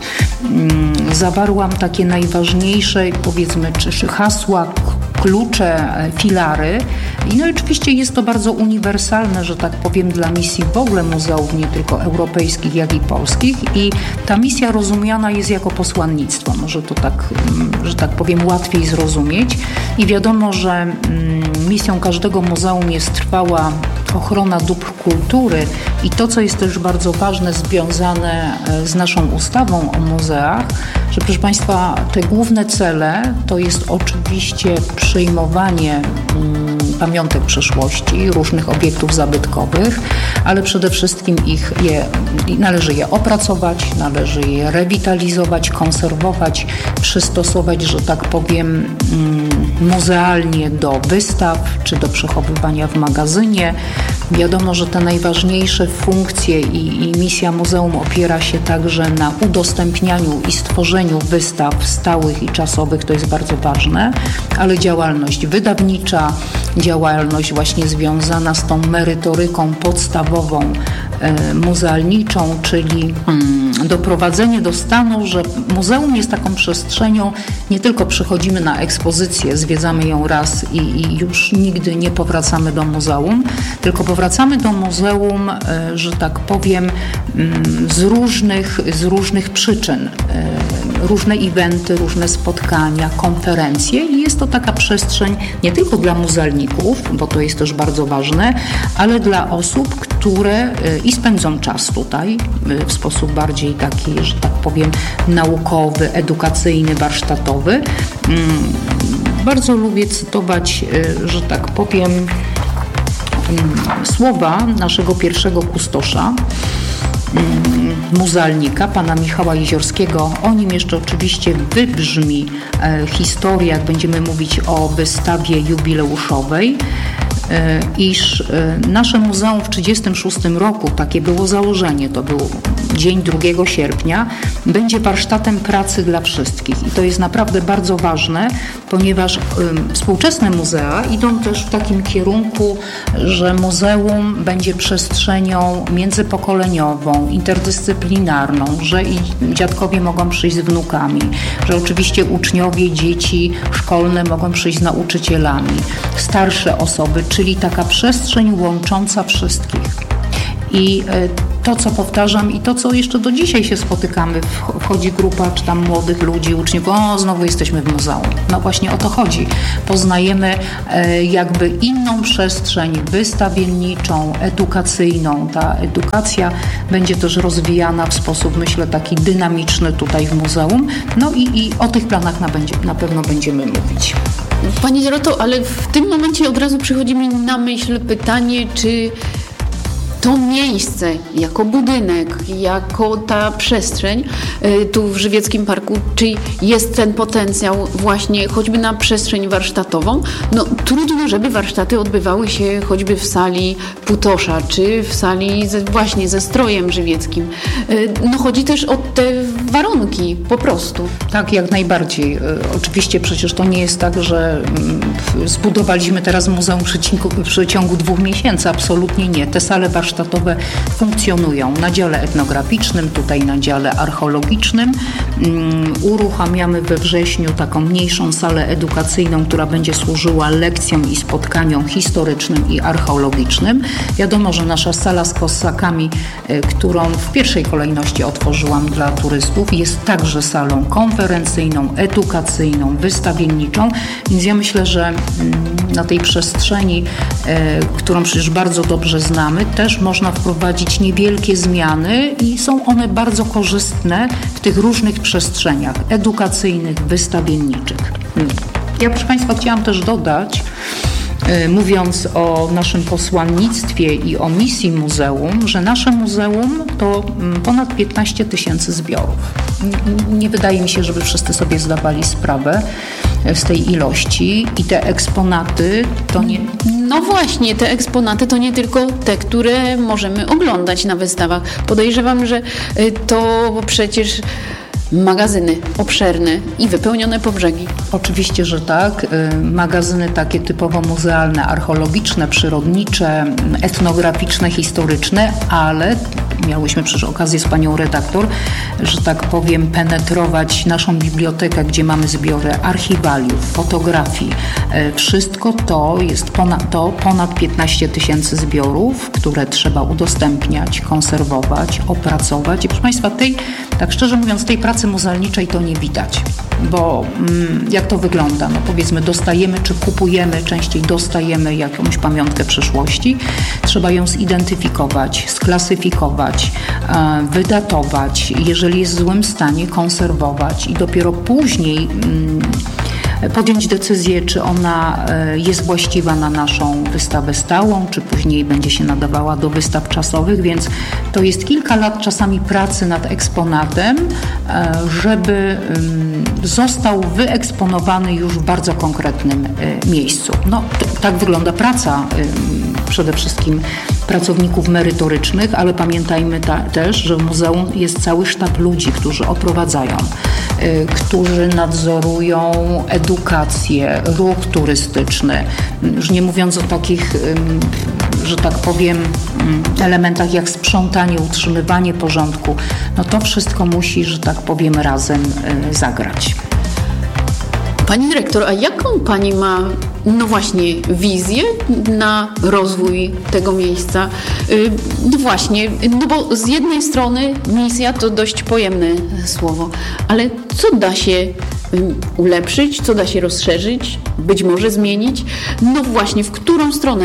zawarłam takie najważniejsze, powiedzmy, czy hasła, klucze, filary. I no i oczywiście jest to bardzo uniwersalne, że tak powiem, dla misji w ogóle muzeów, nie tylko europejskich, jak i polskich. I ta misja rozumiana jest jako posłannictwo. Może to tak, że tak powiem, łatwiej zrozumieć. I wiadomo, że misją każdego muzeum jest trwała ochrona dóbr kultury i to, co jest też bardzo ważne, związane z naszą ustawą o muzeach, że proszę Państwa, te główne cele to jest oczywiście przyjmowanie mm, pamiątek przeszłości, różnych obiektów zabytkowych, ale przede wszystkim ich je, należy je opracować, należy je rewitalizować, konserwować, przystosować, że tak powiem, mm, muzealnie do wystaw czy do przechowywania w magazynie. Wiadomo, że te najważniejsze funkcje i, i misja muzeum opiera się także na udostępnianiu i stworzeniu wystaw stałych i czasowych, to jest bardzo ważne, ale działalność wydawnicza, działalność właśnie związana z tą merytoryką podstawową e, muzealniczą, czyli mm, doprowadzenie do stanu, że muzeum jest taką przestrzenią, nie tylko przychodzimy na ekspozycję, zwiedzamy ją raz i, i już nigdy nie powracamy do muzeum, tylko powracamy do muzeum, e, że tak powiem, mm, z różnych, z różnych przyczyn. E, różne eventy, różne spotkania, konferencje i jest to taka przestrzeń nie tylko dla muzealników, bo to jest też bardzo ważne, ale dla osób, które i spędzą czas tutaj w sposób bardziej taki, że tak powiem, naukowy, edukacyjny, warsztatowy. Bardzo lubię cytować, że tak powiem, słowa naszego pierwszego kustosza, muzealnika, pana Michała Jeziorskiego. O nim jeszcze oczywiście wybrzmi e, historia, jak będziemy mówić o wystawie jubileuszowej, e, iż e, nasze muzeum w trzydziestym szóstym roku, takie było założenie, to był dzień drugiego sierpnia, będzie warsztatem pracy dla wszystkich. I to jest naprawdę bardzo ważne, ponieważ y, współczesne muzea idą też w takim kierunku, że muzeum będzie przestrzenią międzypokoleniową, interdyscyplinarną, że i dziadkowie mogą przyjść z wnukami, że oczywiście uczniowie, dzieci szkolne mogą przyjść z nauczycielami, starsze osoby, czyli taka przestrzeń łącząca wszystkich. I to, co powtarzam i to, co jeszcze do dzisiaj się spotykamy, wchodzi grupa czy tam młodych ludzi, uczniów, o, znowu jesteśmy w muzeum. No właśnie o to chodzi. Poznajemy jakby inną przestrzeń wystawienniczą, edukacyjną. Ta edukacja będzie też rozwijana w sposób, myślę, taki dynamiczny tutaj w muzeum. No i, i o tych planach na, będzie, na pewno będziemy mówić. Pani Doroto, ale w tym momencie od razu przychodzi mi na myśl pytanie, czy to miejsce, jako budynek, jako ta przestrzeń tu w Żywieckim Parku, czy jest ten potencjał właśnie choćby na przestrzeń warsztatową? No trudno, żeby warsztaty odbywały się choćby w sali Putosza, czy w sali ze, właśnie ze strojem żywieckim. No chodzi też o te warunki po prostu. Tak, jak najbardziej. Oczywiście przecież to nie jest tak, że zbudowaliśmy teraz muzeum w przeciągu, w przeciągu dwóch miesięcy. Absolutnie nie. Te sale warsztatowe warsztatowe funkcjonują na dziale etnograficznym, tutaj na dziale archeologicznym. Um, uruchamiamy we wrześniu taką mniejszą salę edukacyjną, która będzie służyła lekcjom i spotkaniom historycznym i archeologicznym. Wiadomo, że nasza sala z kossakami, y, którą w pierwszej kolejności otworzyłam dla turystów, jest także salą konferencyjną, edukacyjną, wystawienniczą, więc ja myślę, że y, na tej przestrzeni, y, którą przecież bardzo dobrze znamy, też można wprowadzić niewielkie zmiany i są one bardzo korzystne w tych różnych przestrzeniach edukacyjnych, wystawienniczych. Ja, proszę Państwa, chciałam też dodać, mówiąc o naszym posłannictwie i o misji muzeum, że nasze muzeum to ponad piętnaście tysięcy zbiorów. Nie wydaje mi się, żeby wszyscy sobie zdawali sprawę z tej ilości i te eksponaty to nie... No właśnie, te eksponaty to nie tylko te, które możemy oglądać na wystawach. Podejrzewam, że to przecież magazyny obszerne i wypełnione po brzegi. Oczywiście, że tak. Magazyny takie typowo muzealne, archeologiczne, przyrodnicze, etnograficzne, historyczne, ale miałyśmy przecież okazję z panią redaktor, że tak powiem, penetrować naszą bibliotekę, gdzie mamy zbiory archiwaliów, fotografii. Wszystko to jest ponad, to ponad piętnaście tysięcy zbiorów, które trzeba udostępniać, konserwować, opracować. I proszę Państwa, tej, tak szczerze mówiąc, tej pracy muzealniczej to nie widać, bo mm, jak to wygląda? No powiedzmy, dostajemy czy kupujemy, częściej dostajemy jakąś pamiątkę przeszłości. Trzeba ją zidentyfikować, sklasyfikować, e, wydatować, jeżeli jest w złym stanie, konserwować i dopiero później mm, podjąć decyzję, czy ona jest właściwa na naszą wystawę stałą, czy później będzie się nadawała do wystaw czasowych, więc to jest kilka lat czasami pracy nad eksponatem, żeby został wyeksponowany już w bardzo konkretnym miejscu. No, to, tak wygląda praca przede wszystkim pracowników merytorycznych, ale pamiętajmy ta, też, że w muzeum jest cały sztab ludzi, którzy oprowadzają, y, którzy nadzorują edukację, ruch turystyczny, już nie mówiąc o takich, y, że tak powiem, y, elementach jak sprzątanie, utrzymywanie porządku. No to wszystko musi, że tak powiem, razem y, zagrać. Pani dyrektor, a jaką Pani ma, no właśnie, wizję na rozwój tego miejsca? No właśnie, no bo z jednej strony misja to dość pojemne słowo, ale co da się ulepszyć, co da się rozszerzyć, być może zmienić? No właśnie, w którą stronę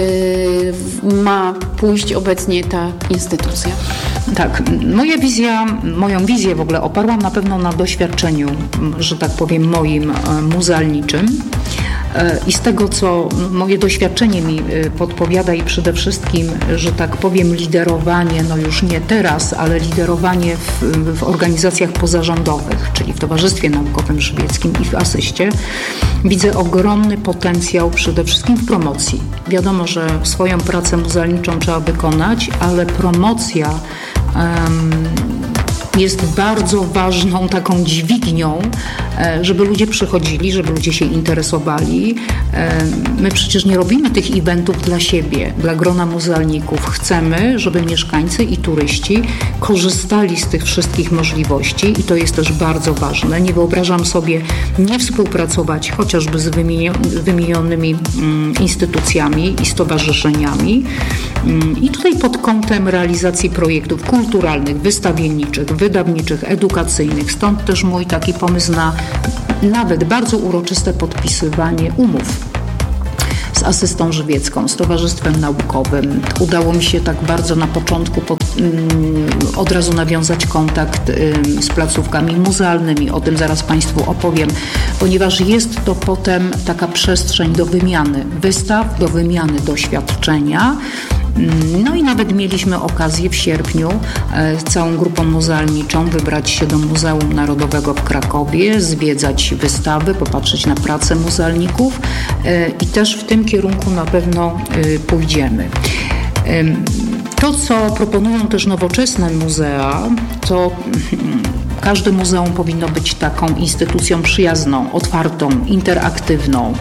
yy, ma pójść obecnie ta instytucja? Tak, moja wizja, moją wizję w ogóle oparłam na pewno na doświadczeniu, że tak powiem, moim muzealniczym. I z tego, co moje doświadczenie mi podpowiada i przede wszystkim, że tak powiem, liderowanie, no już nie teraz, ale liderowanie w, w organizacjach pozarządowych, czyli w Towarzystwie Naukowym Żywieckim i w Asyście, widzę ogromny potencjał przede wszystkim w promocji. Wiadomo, że swoją pracę muzealniczą trzeba wykonać, ale promocja um, jest bardzo ważną taką dźwignią, żeby ludzie przychodzili, żeby ludzie się interesowali. My przecież nie robimy tych eventów dla siebie, dla grona muzealników. Chcemy, żeby mieszkańcy i turyści korzystali z tych wszystkich możliwości i to jest też bardzo ważne. Nie wyobrażam sobie nie współpracować chociażby z wymienionymi instytucjami i stowarzyszeniami. I tutaj pod kątem realizacji projektów kulturalnych, wystawienniczych, wydawniczych, edukacyjnych. Stąd też mój taki pomysł na nawet bardzo uroczyste podpisywanie umów z Asystą Żywiecką, z Towarzystwem Naukowym. Udało mi się tak bardzo na początku pod, um, od razu nawiązać kontakt um, z placówkami muzealnymi. O tym zaraz Państwu opowiem, ponieważ jest to potem taka przestrzeń do wymiany wystaw, do wymiany doświadczenia. No i nawet mieliśmy okazję w sierpniu z całą grupą muzealniczą wybrać się do Muzeum Narodowego w Krakowie, zwiedzać wystawy, popatrzeć na pracę muzealników i też w tym kierunku na pewno pójdziemy. To, co proponują też nowoczesne muzea, to każde muzeum powinno być taką instytucją przyjazną, otwartą, interaktywną,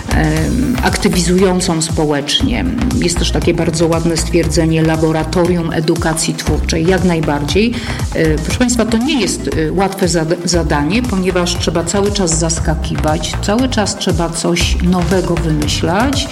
aktywizującą społecznie. Jest też takie bardzo ładne stwierdzenie laboratorium edukacji twórczej. Jak najbardziej. Proszę Państwa, to nie jest łatwe zadanie, ponieważ trzeba cały czas zaskakiwać, cały czas trzeba coś nowego wymyślać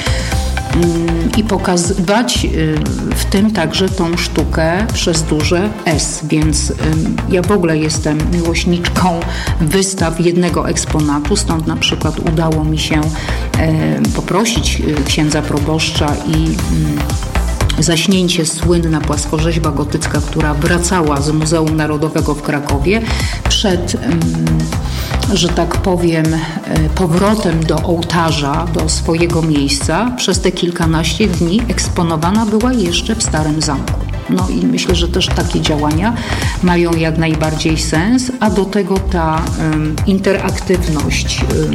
i pokazywać w tym także tą sztukę przez duże S, więc ja w ogóle jestem miłośniczką wystaw jednego eksponatu, stąd na przykład udało mi się poprosić księdza proboszcza i zaśnięcie słynna płaskorzeźba gotycka, która wracała z Muzeum Narodowego w Krakowie przed, że tak powiem, powrotem do ołtarza, do swojego miejsca. Przez te kilkanaście dni eksponowana była jeszcze w Starym Zamku. No i myślę, że też takie działania mają jak najbardziej sens, a do tego ta um, interaktywność, um,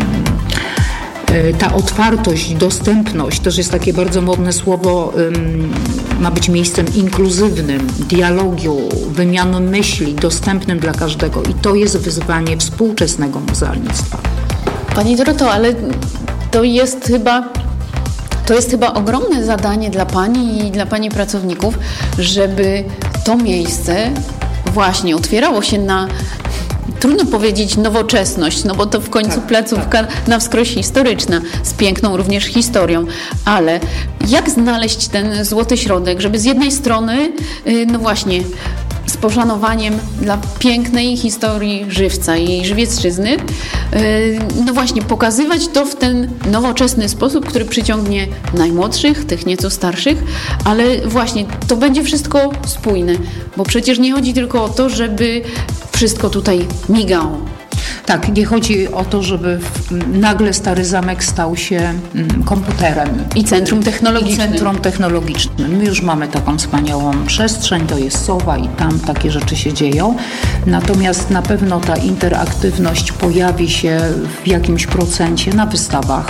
ta otwartość, dostępność, też jest takie bardzo modne słowo, ma być miejscem inkluzywnym, dialogu, wymiany myśli, dostępnym dla każdego i to jest wyzwanie współczesnego muzealnictwa. Pani Doroto, ale to jest chyba, to jest chyba ogromne zadanie dla Pani i dla Pani pracowników, żeby to miejsce właśnie otwierało się na, trudno powiedzieć nowoczesność, no bo to w końcu tak, placówka tak. na wskroś historyczna, z piękną również historią, ale jak znaleźć ten złoty środek, żeby z jednej strony, no właśnie, z poszanowaniem dla pięknej historii Żywca i Żywiecczyzny, no właśnie pokazywać to w ten nowoczesny sposób, który przyciągnie najmłodszych, tych nieco starszych, ale właśnie to będzie wszystko spójne, bo przecież nie chodzi tylko o to, żeby wszystko tutaj migało. Tak, nie chodzi o to, żeby nagle Stary Zamek stał się komputerem. I centrum technologicznym. I centrum technologicznym. My już mamy taką wspaniałą przestrzeń, to jest Sowa i tam takie rzeczy się dzieją. Natomiast na pewno ta interaktywność pojawi się w jakimś procencie na wystawach.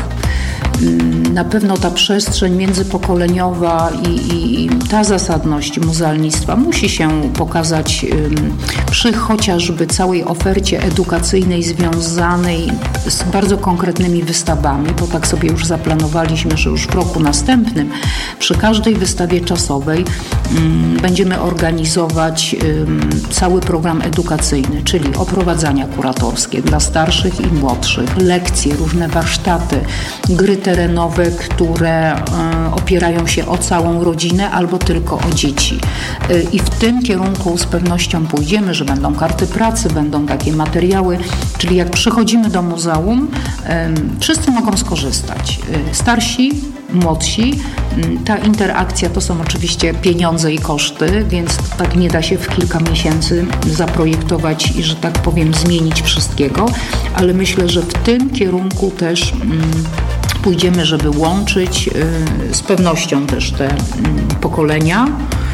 Na pewno ta przestrzeń międzypokoleniowa i, i, i ta zasadność muzealnictwa musi się pokazać um, przy chociażby całej ofercie edukacyjnej związanej z bardzo konkretnymi wystawami, bo tak sobie już zaplanowaliśmy, że już w roku następnym przy każdej wystawie czasowej um, będziemy organizować um, cały program edukacyjny, czyli oprowadzania kuratorskie dla starszych i młodszych, lekcje, różne warsztaty, gry terenowe, które opierają się o całą rodzinę albo tylko o dzieci. I w tym kierunku z pewnością pójdziemy, że będą karty pracy, będą takie materiały, czyli jak przychodzimy do muzeum, wszyscy mogą skorzystać. Starsi, młodsi. Ta interakcja to są oczywiście pieniądze i koszty, więc tak nie da się w kilka miesięcy zaprojektować i, że tak powiem, zmienić wszystkiego, ale myślę, że w tym kierunku też pójdziemy, żeby łączyć z pewnością też te pokolenia,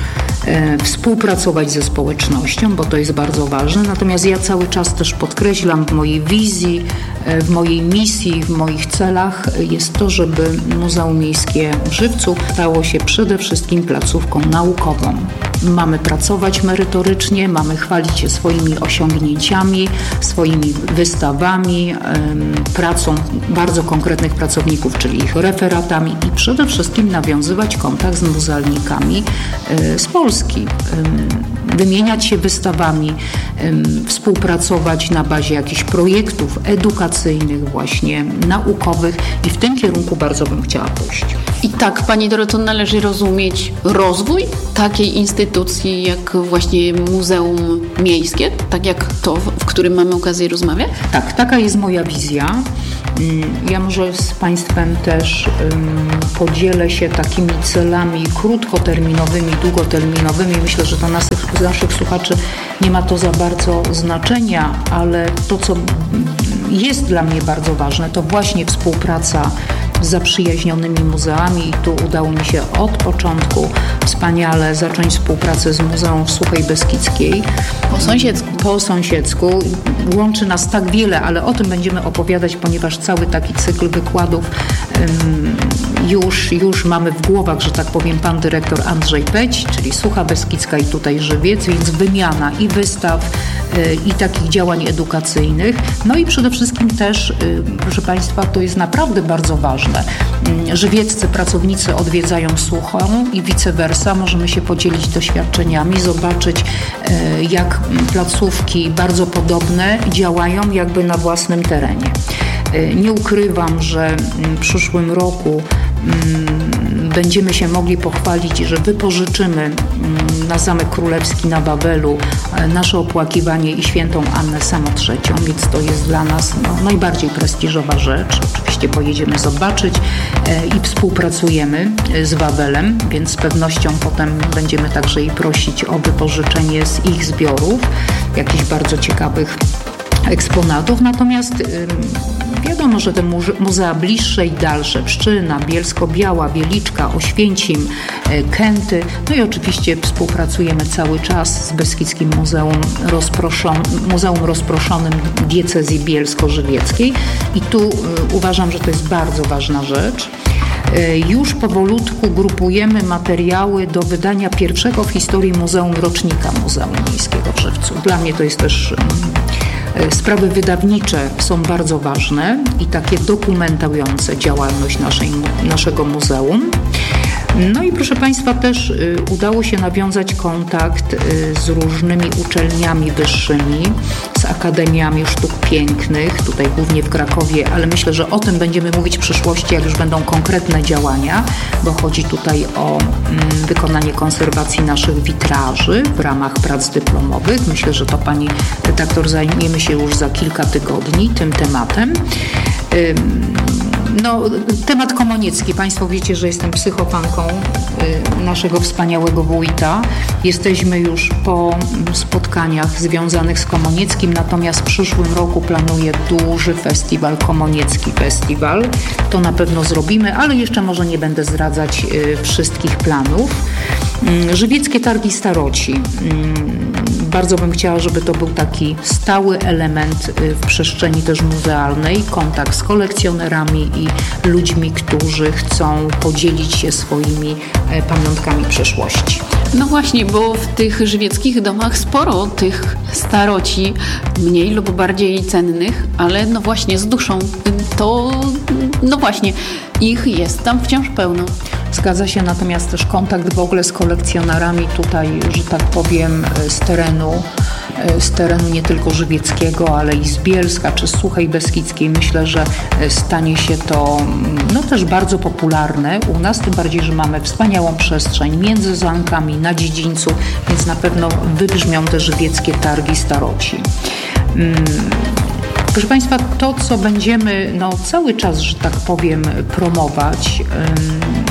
współpracować ze społecznością, bo to jest bardzo ważne. Natomiast ja cały czas też podkreślam w mojej wizji, w mojej misji, w moich celach jest to, żeby Muzeum Miejskie w Żywcu stało się przede wszystkim placówką naukową. Mamy pracować merytorycznie, mamy chwalić się swoimi osiągnięciami, swoimi wystawami, pracą bardzo konkretnych pracowników, czyli ich referatami i przede wszystkim nawiązywać kontakt z muzealnikami z Polski, wymieniać się wystawami, współpracować na bazie jakichś projektów edukacyjnych, właśnie naukowych i w tym kierunku bardzo bym chciała pójść. I tak, Pani Doroto, należy rozumieć rozwój takiej instytucji jak właśnie Muzeum Miejskie, tak jak to, w którym mamy okazję rozmawiać? Tak, taka jest moja wizja. Ja może z Państwem też um, podzielę się takimi celami krótkoterminowymi, długoterminowymi. Myślę, że dla naszych, naszych słuchaczy nie ma to za bardzo znaczenia, ale to, co jest dla mnie bardzo ważne, to właśnie współpraca z zaprzyjaźnionymi muzeami i tu udało mi się od początku wspaniale zacząć współpracę z Muzeum w Suchej Beskidzkiej. Po sąsiedzku. Po sąsiedzku. Łączy nas tak wiele, ale o tym będziemy opowiadać, ponieważ cały taki cykl wykładów um, już, już mamy w głowach, że tak powiem, pan dyrektor Andrzej Peć, czyli Sucha Beskidzka i tutaj Żywiec, więc wymiana i wystaw, y, i takich działań edukacyjnych. No i przede wszystkim też, y, proszę Państwa, to jest naprawdę bardzo ważne. Żywieccy pracownicy odwiedzają Suchą i vice versa. Możemy się podzielić doświadczeniami, zobaczyć, jak placówki bardzo podobne działają jakby na własnym terenie. Nie ukrywam, że w przyszłym roku będziemy się mogli pochwalić, że wypożyczymy na Zamek Królewski na Wawelu nasze opłakiwanie i Świętą Annę Samotrzecią, więc to jest dla nas no, najbardziej prestiżowa rzecz. Oczywiście pojedziemy zobaczyć i współpracujemy z Wawelem, więc z pewnością potem będziemy także i prosić o wypożyczenie z ich zbiorów jakichś bardzo ciekawych eksponatów. Natomiast wiadomo, że te muzea bliższe i dalsze, Pszczyna, Bielsko-Biała, Wieliczka, Oświęcim, Kęty, no i oczywiście współpracujemy cały czas z Beskidzkim Muzeum, Rozproszon- Muzeum Rozproszonym Diecezji Bielsko-Żywieckiej i tu y, uważam, że to jest bardzo ważna rzecz. Już powolutku grupujemy materiały do wydania pierwszego w historii muzeum rocznika Muzeum Miejskiego w Żywcu. Dla mnie to jest też sprawy wydawnicze są bardzo ważne i takie dokumentujące działalność naszej, naszego muzeum. No i proszę Państwa, też y, udało się nawiązać kontakt y, z różnymi uczelniami wyższymi, z akademiami sztuk pięknych, tutaj głównie w Krakowie, ale myślę, że o tym będziemy mówić w przyszłości, jak już będą konkretne działania, bo chodzi tutaj o mm, wykonanie konserwacji naszych witraży w ramach prac dyplomowych. Myślę, że to Pani redaktor zajmiemy się już za kilka tygodni tym tematem. Y, No, temat Komoniecki. Państwo wiecie, że jestem psychofanką y, naszego wspaniałego wójta. Jesteśmy już po spotkaniach związanych z Komonieckim, natomiast w przyszłym roku planuję duży festiwal, Komoniecki Festiwal. To na pewno zrobimy, ale jeszcze może nie będę zdradzać y, wszystkich planów. Y, Żywieckie Targi Staroci. Y, Bardzo bym chciała, żeby to był taki stały element w przestrzeni też muzealnej, kontakt z kolekcjonerami i ludźmi, którzy chcą podzielić się swoimi pamiątkami przeszłości. No właśnie, bo w tych żywieckich domach sporo tych staroci, mniej lub bardziej cennych, ale no właśnie z duszą, to no właśnie ich jest tam wciąż pełno. Zgadza się, natomiast też kontakt w ogóle z kolekcjonerami tutaj, że tak powiem, z terenu, z terenu nie tylko żywieckiego, ale i z Bielska czy z Suchej Beskidzkiej. Myślę, że stanie się to no, też bardzo popularne u nas, tym bardziej, że mamy wspaniałą przestrzeń między zamkami, na dziedzińcu, więc na pewno wybrzmią te żywieckie targi staroci. Hmm. Proszę Państwa, to co będziemy no, cały czas, że tak powiem, promować,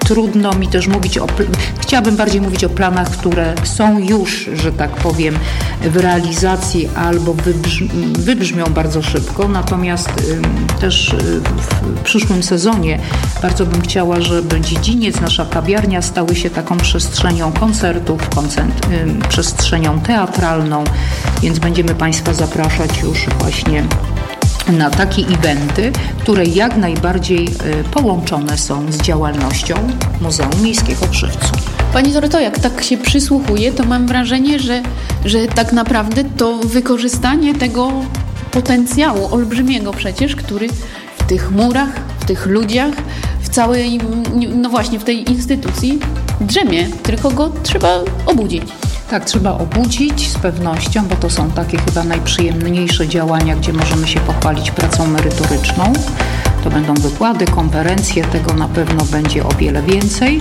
trudno mi też mówić o... Chciałabym bardziej mówić o planach, które są już, że tak powiem, w realizacji albo wybrzmi, wybrzmią bardzo szybko. Natomiast y, też y, w przyszłym sezonie bardzo bym chciała, żeby dziedziniec, nasza kawiarnia stały się taką przestrzenią koncertów, koncert, y, przestrzenią teatralną, więc będziemy Państwa zapraszać już właśnie na takie eventy, które jak najbardziej y, połączone są z działalnością Muzeum Miejskiego w Żywcu. Pani Doroto, jak tak się przysłuchuję, to mam wrażenie, że, że tak naprawdę to wykorzystanie tego potencjału olbrzymiego przecież, który w tych murach, w tych ludziach, w całej, no właśnie w tej instytucji drzemie, tylko go trzeba obudzić. Tak, trzeba obudzić z pewnością, bo to są takie chyba najprzyjemniejsze działania, gdzie możemy się pochwalić pracą merytoryczną. To będą wykłady, konferencje, tego na pewno będzie o wiele więcej.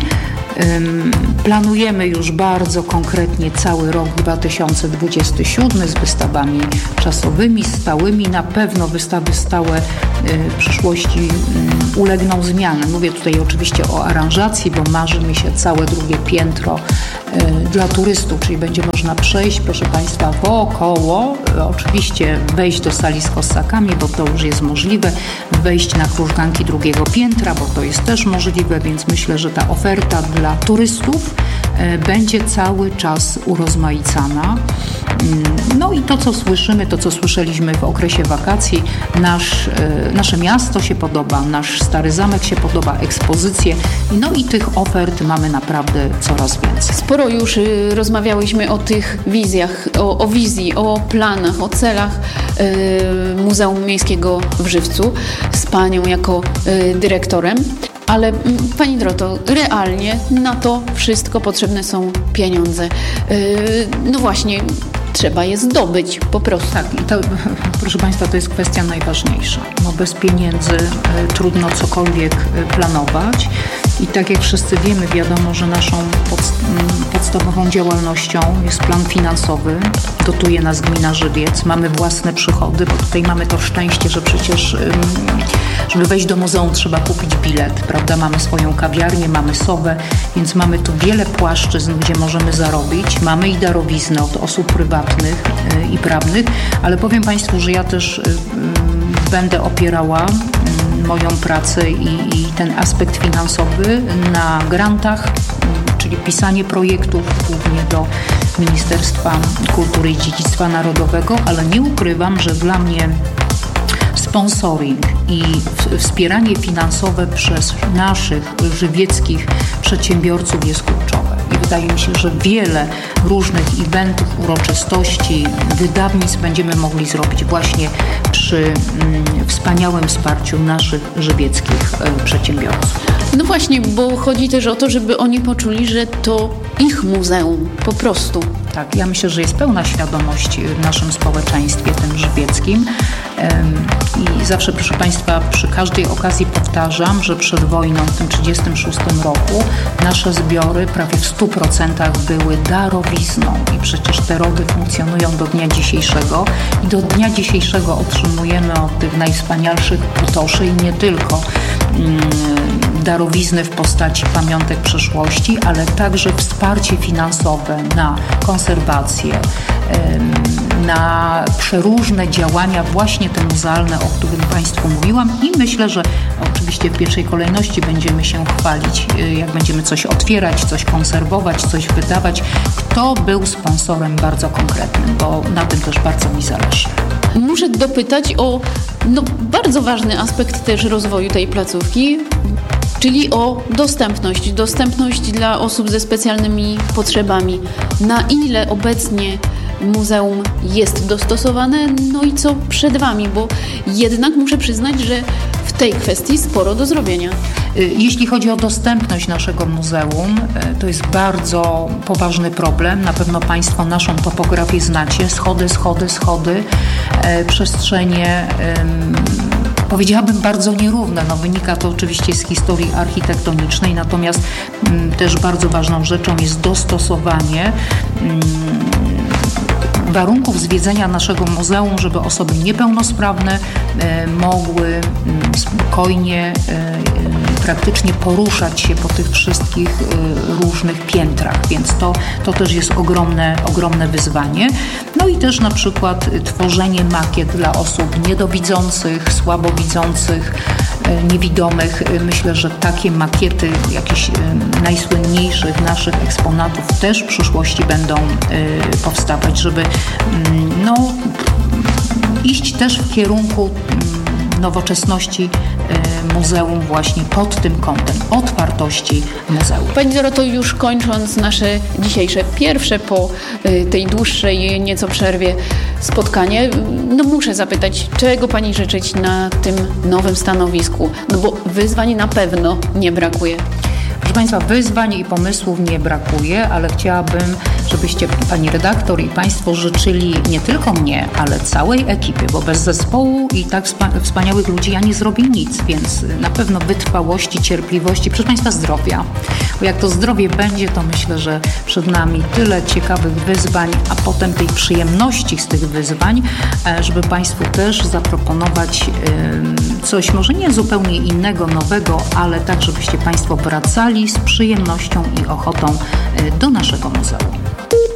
Planujemy już bardzo konkretnie cały rok dwa tysiące dwudziesty siódmy z wystawami czasowymi, stałymi. Na pewno wystawy stałe w przyszłości ulegną zmianie. Mówię tutaj oczywiście o aranżacji, bo marzy mi się całe drugie piętro dla turystów, czyli będzie można przejść, proszę Państwa, wokoło, oczywiście wejść do sali z kossakami, bo to już jest możliwe, wejść na krużganki drugiego piętra, bo to jest też możliwe, więc myślę, że ta oferta dla turystów będzie cały czas urozmaicana. No i to, co słyszymy, to, co słyszeliśmy w okresie wakacji, nasz, nasze miasto się podoba, nasz Stary Zamek się podoba, ekspozycje, no i tych ofert mamy naprawdę coraz więcej. Sporo już y, rozmawiałyśmy o tych wizjach, o, o wizji, o planach, o celach y, Muzeum Miejskiego w Żywcu z Panią jako y, dyrektorem. Ale m, Pani Doroto, realnie na to wszystko potrzebne są pieniądze. Yy, no właśnie, trzeba je zdobyć po prostu. Tak, i to, proszę Państwa, to jest kwestia najważniejsza. No bez pieniędzy y, trudno cokolwiek y, planować. I tak jak wszyscy wiemy, wiadomo, że naszą pod, podstawową działalnością jest plan finansowy. Dotuje nas gmina Żywiec. Mamy własne przychody, bo tutaj mamy to szczęście, że przecież żeby wejść do muzeum trzeba kupić bilet, prawda? Mamy swoją kawiarnię, mamy Sowę, więc mamy tu wiele płaszczyzn, gdzie możemy zarobić. Mamy i darowizny od osób prywatnych i prawnych, ale powiem Państwu, że ja też będę opierała moją pracę i, i ten aspekt finansowy na grantach, czyli pisanie projektów głównie do Ministerstwa Kultury i Dziedzictwa Narodowego, ale nie ukrywam, że dla mnie sponsoring i wspieranie finansowe przez naszych żywieckich przedsiębiorców jest kluczowe. I wydaje mi się, że wiele różnych eventów, uroczystości, wydawnictw będziemy mogli zrobić właśnie przy mm, wspaniałym wsparciu naszych żywieckich y, przedsiębiorców. No właśnie, bo chodzi też o to, żeby oni poczuli, że to ich muzeum, po prostu. Tak, ja myślę, że jest pełna świadomość w naszym społeczeństwie, tym żywieckim. I zawsze, proszę Państwa, przy każdej okazji powtarzam, że przed wojną w tym trzydziestym szóstym roku nasze zbiory prawie w stu procentach były darowizną i przecież te rody funkcjonują do dnia dzisiejszego i do dnia dzisiejszego otrzymujemy od tych najwspanialszych putoszy i nie tylko darowizny w postaci pamiątek przeszłości, ale także wsparcie finansowe na konserwację, na przeróżne działania właśnie te muzealne, o których Państwu mówiłam i myślę, że oczywiście w pierwszej kolejności będziemy się chwalić, jak będziemy coś otwierać, coś konserwować, coś wydawać, kto był sponsorem bardzo konkretnym, bo na tym też bardzo mi zależy. Muszę dopytać o no, bardzo ważny aspekt też rozwoju tej placówki, czyli o dostępność. Dostępność dla osób ze specjalnymi potrzebami. Na ile obecnie muzeum jest dostosowane, no i co przed Wami, bo jednak muszę przyznać, że w tej kwestii sporo do zrobienia. Jeśli chodzi o dostępność naszego muzeum, to jest bardzo poważny problem. Na pewno Państwo naszą topografię znacie. Schody, schody, schody, przestrzenie, powiedziałabym, bardzo nierówne. No, wynika to oczywiście z historii architektonicznej, natomiast też bardzo ważną rzeczą jest dostosowanie warunków zwiedzenia naszego muzeum, żeby osoby niepełnosprawne e, mogły m, spokojnie e, praktycznie poruszać się po tych wszystkich różnych piętrach, więc to, to też jest ogromne, ogromne wyzwanie. No i też na przykład tworzenie makiet dla osób niedowidzących, słabowidzących, niewidomych. Myślę, że takie makiety jakichś najsłynniejszych naszych eksponatów też w przyszłości będą powstawać, żeby no, iść też w kierunku nowoczesności muzeum właśnie pod tym kątem otwartości muzeum. Pani Doroto, już kończąc nasze dzisiejsze pierwsze po tej dłuższej nieco przerwie spotkanie, no muszę zapytać, czego Pani życzyć na tym nowym stanowisku? No bo wyzwań na pewno nie brakuje. Proszę Państwa, wyzwań i pomysłów nie brakuje, ale chciałabym, żebyście Pani redaktor i Państwo życzyli nie tylko mnie, ale całej ekipy, bo bez zespołu i tak wspaniałych ludzi ja nie zrobię nic, więc na pewno wytrwałości, cierpliwości, proszę Państwa, zdrowia. Bo jak to zdrowie będzie, to myślę, że przed nami tyle ciekawych wyzwań, a potem tej przyjemności z tych wyzwań, żeby Państwu też zaproponować coś może nie zupełnie innego, nowego, ale tak, żebyście Państwo wracali z przyjemnością i ochotą do naszego muzeum.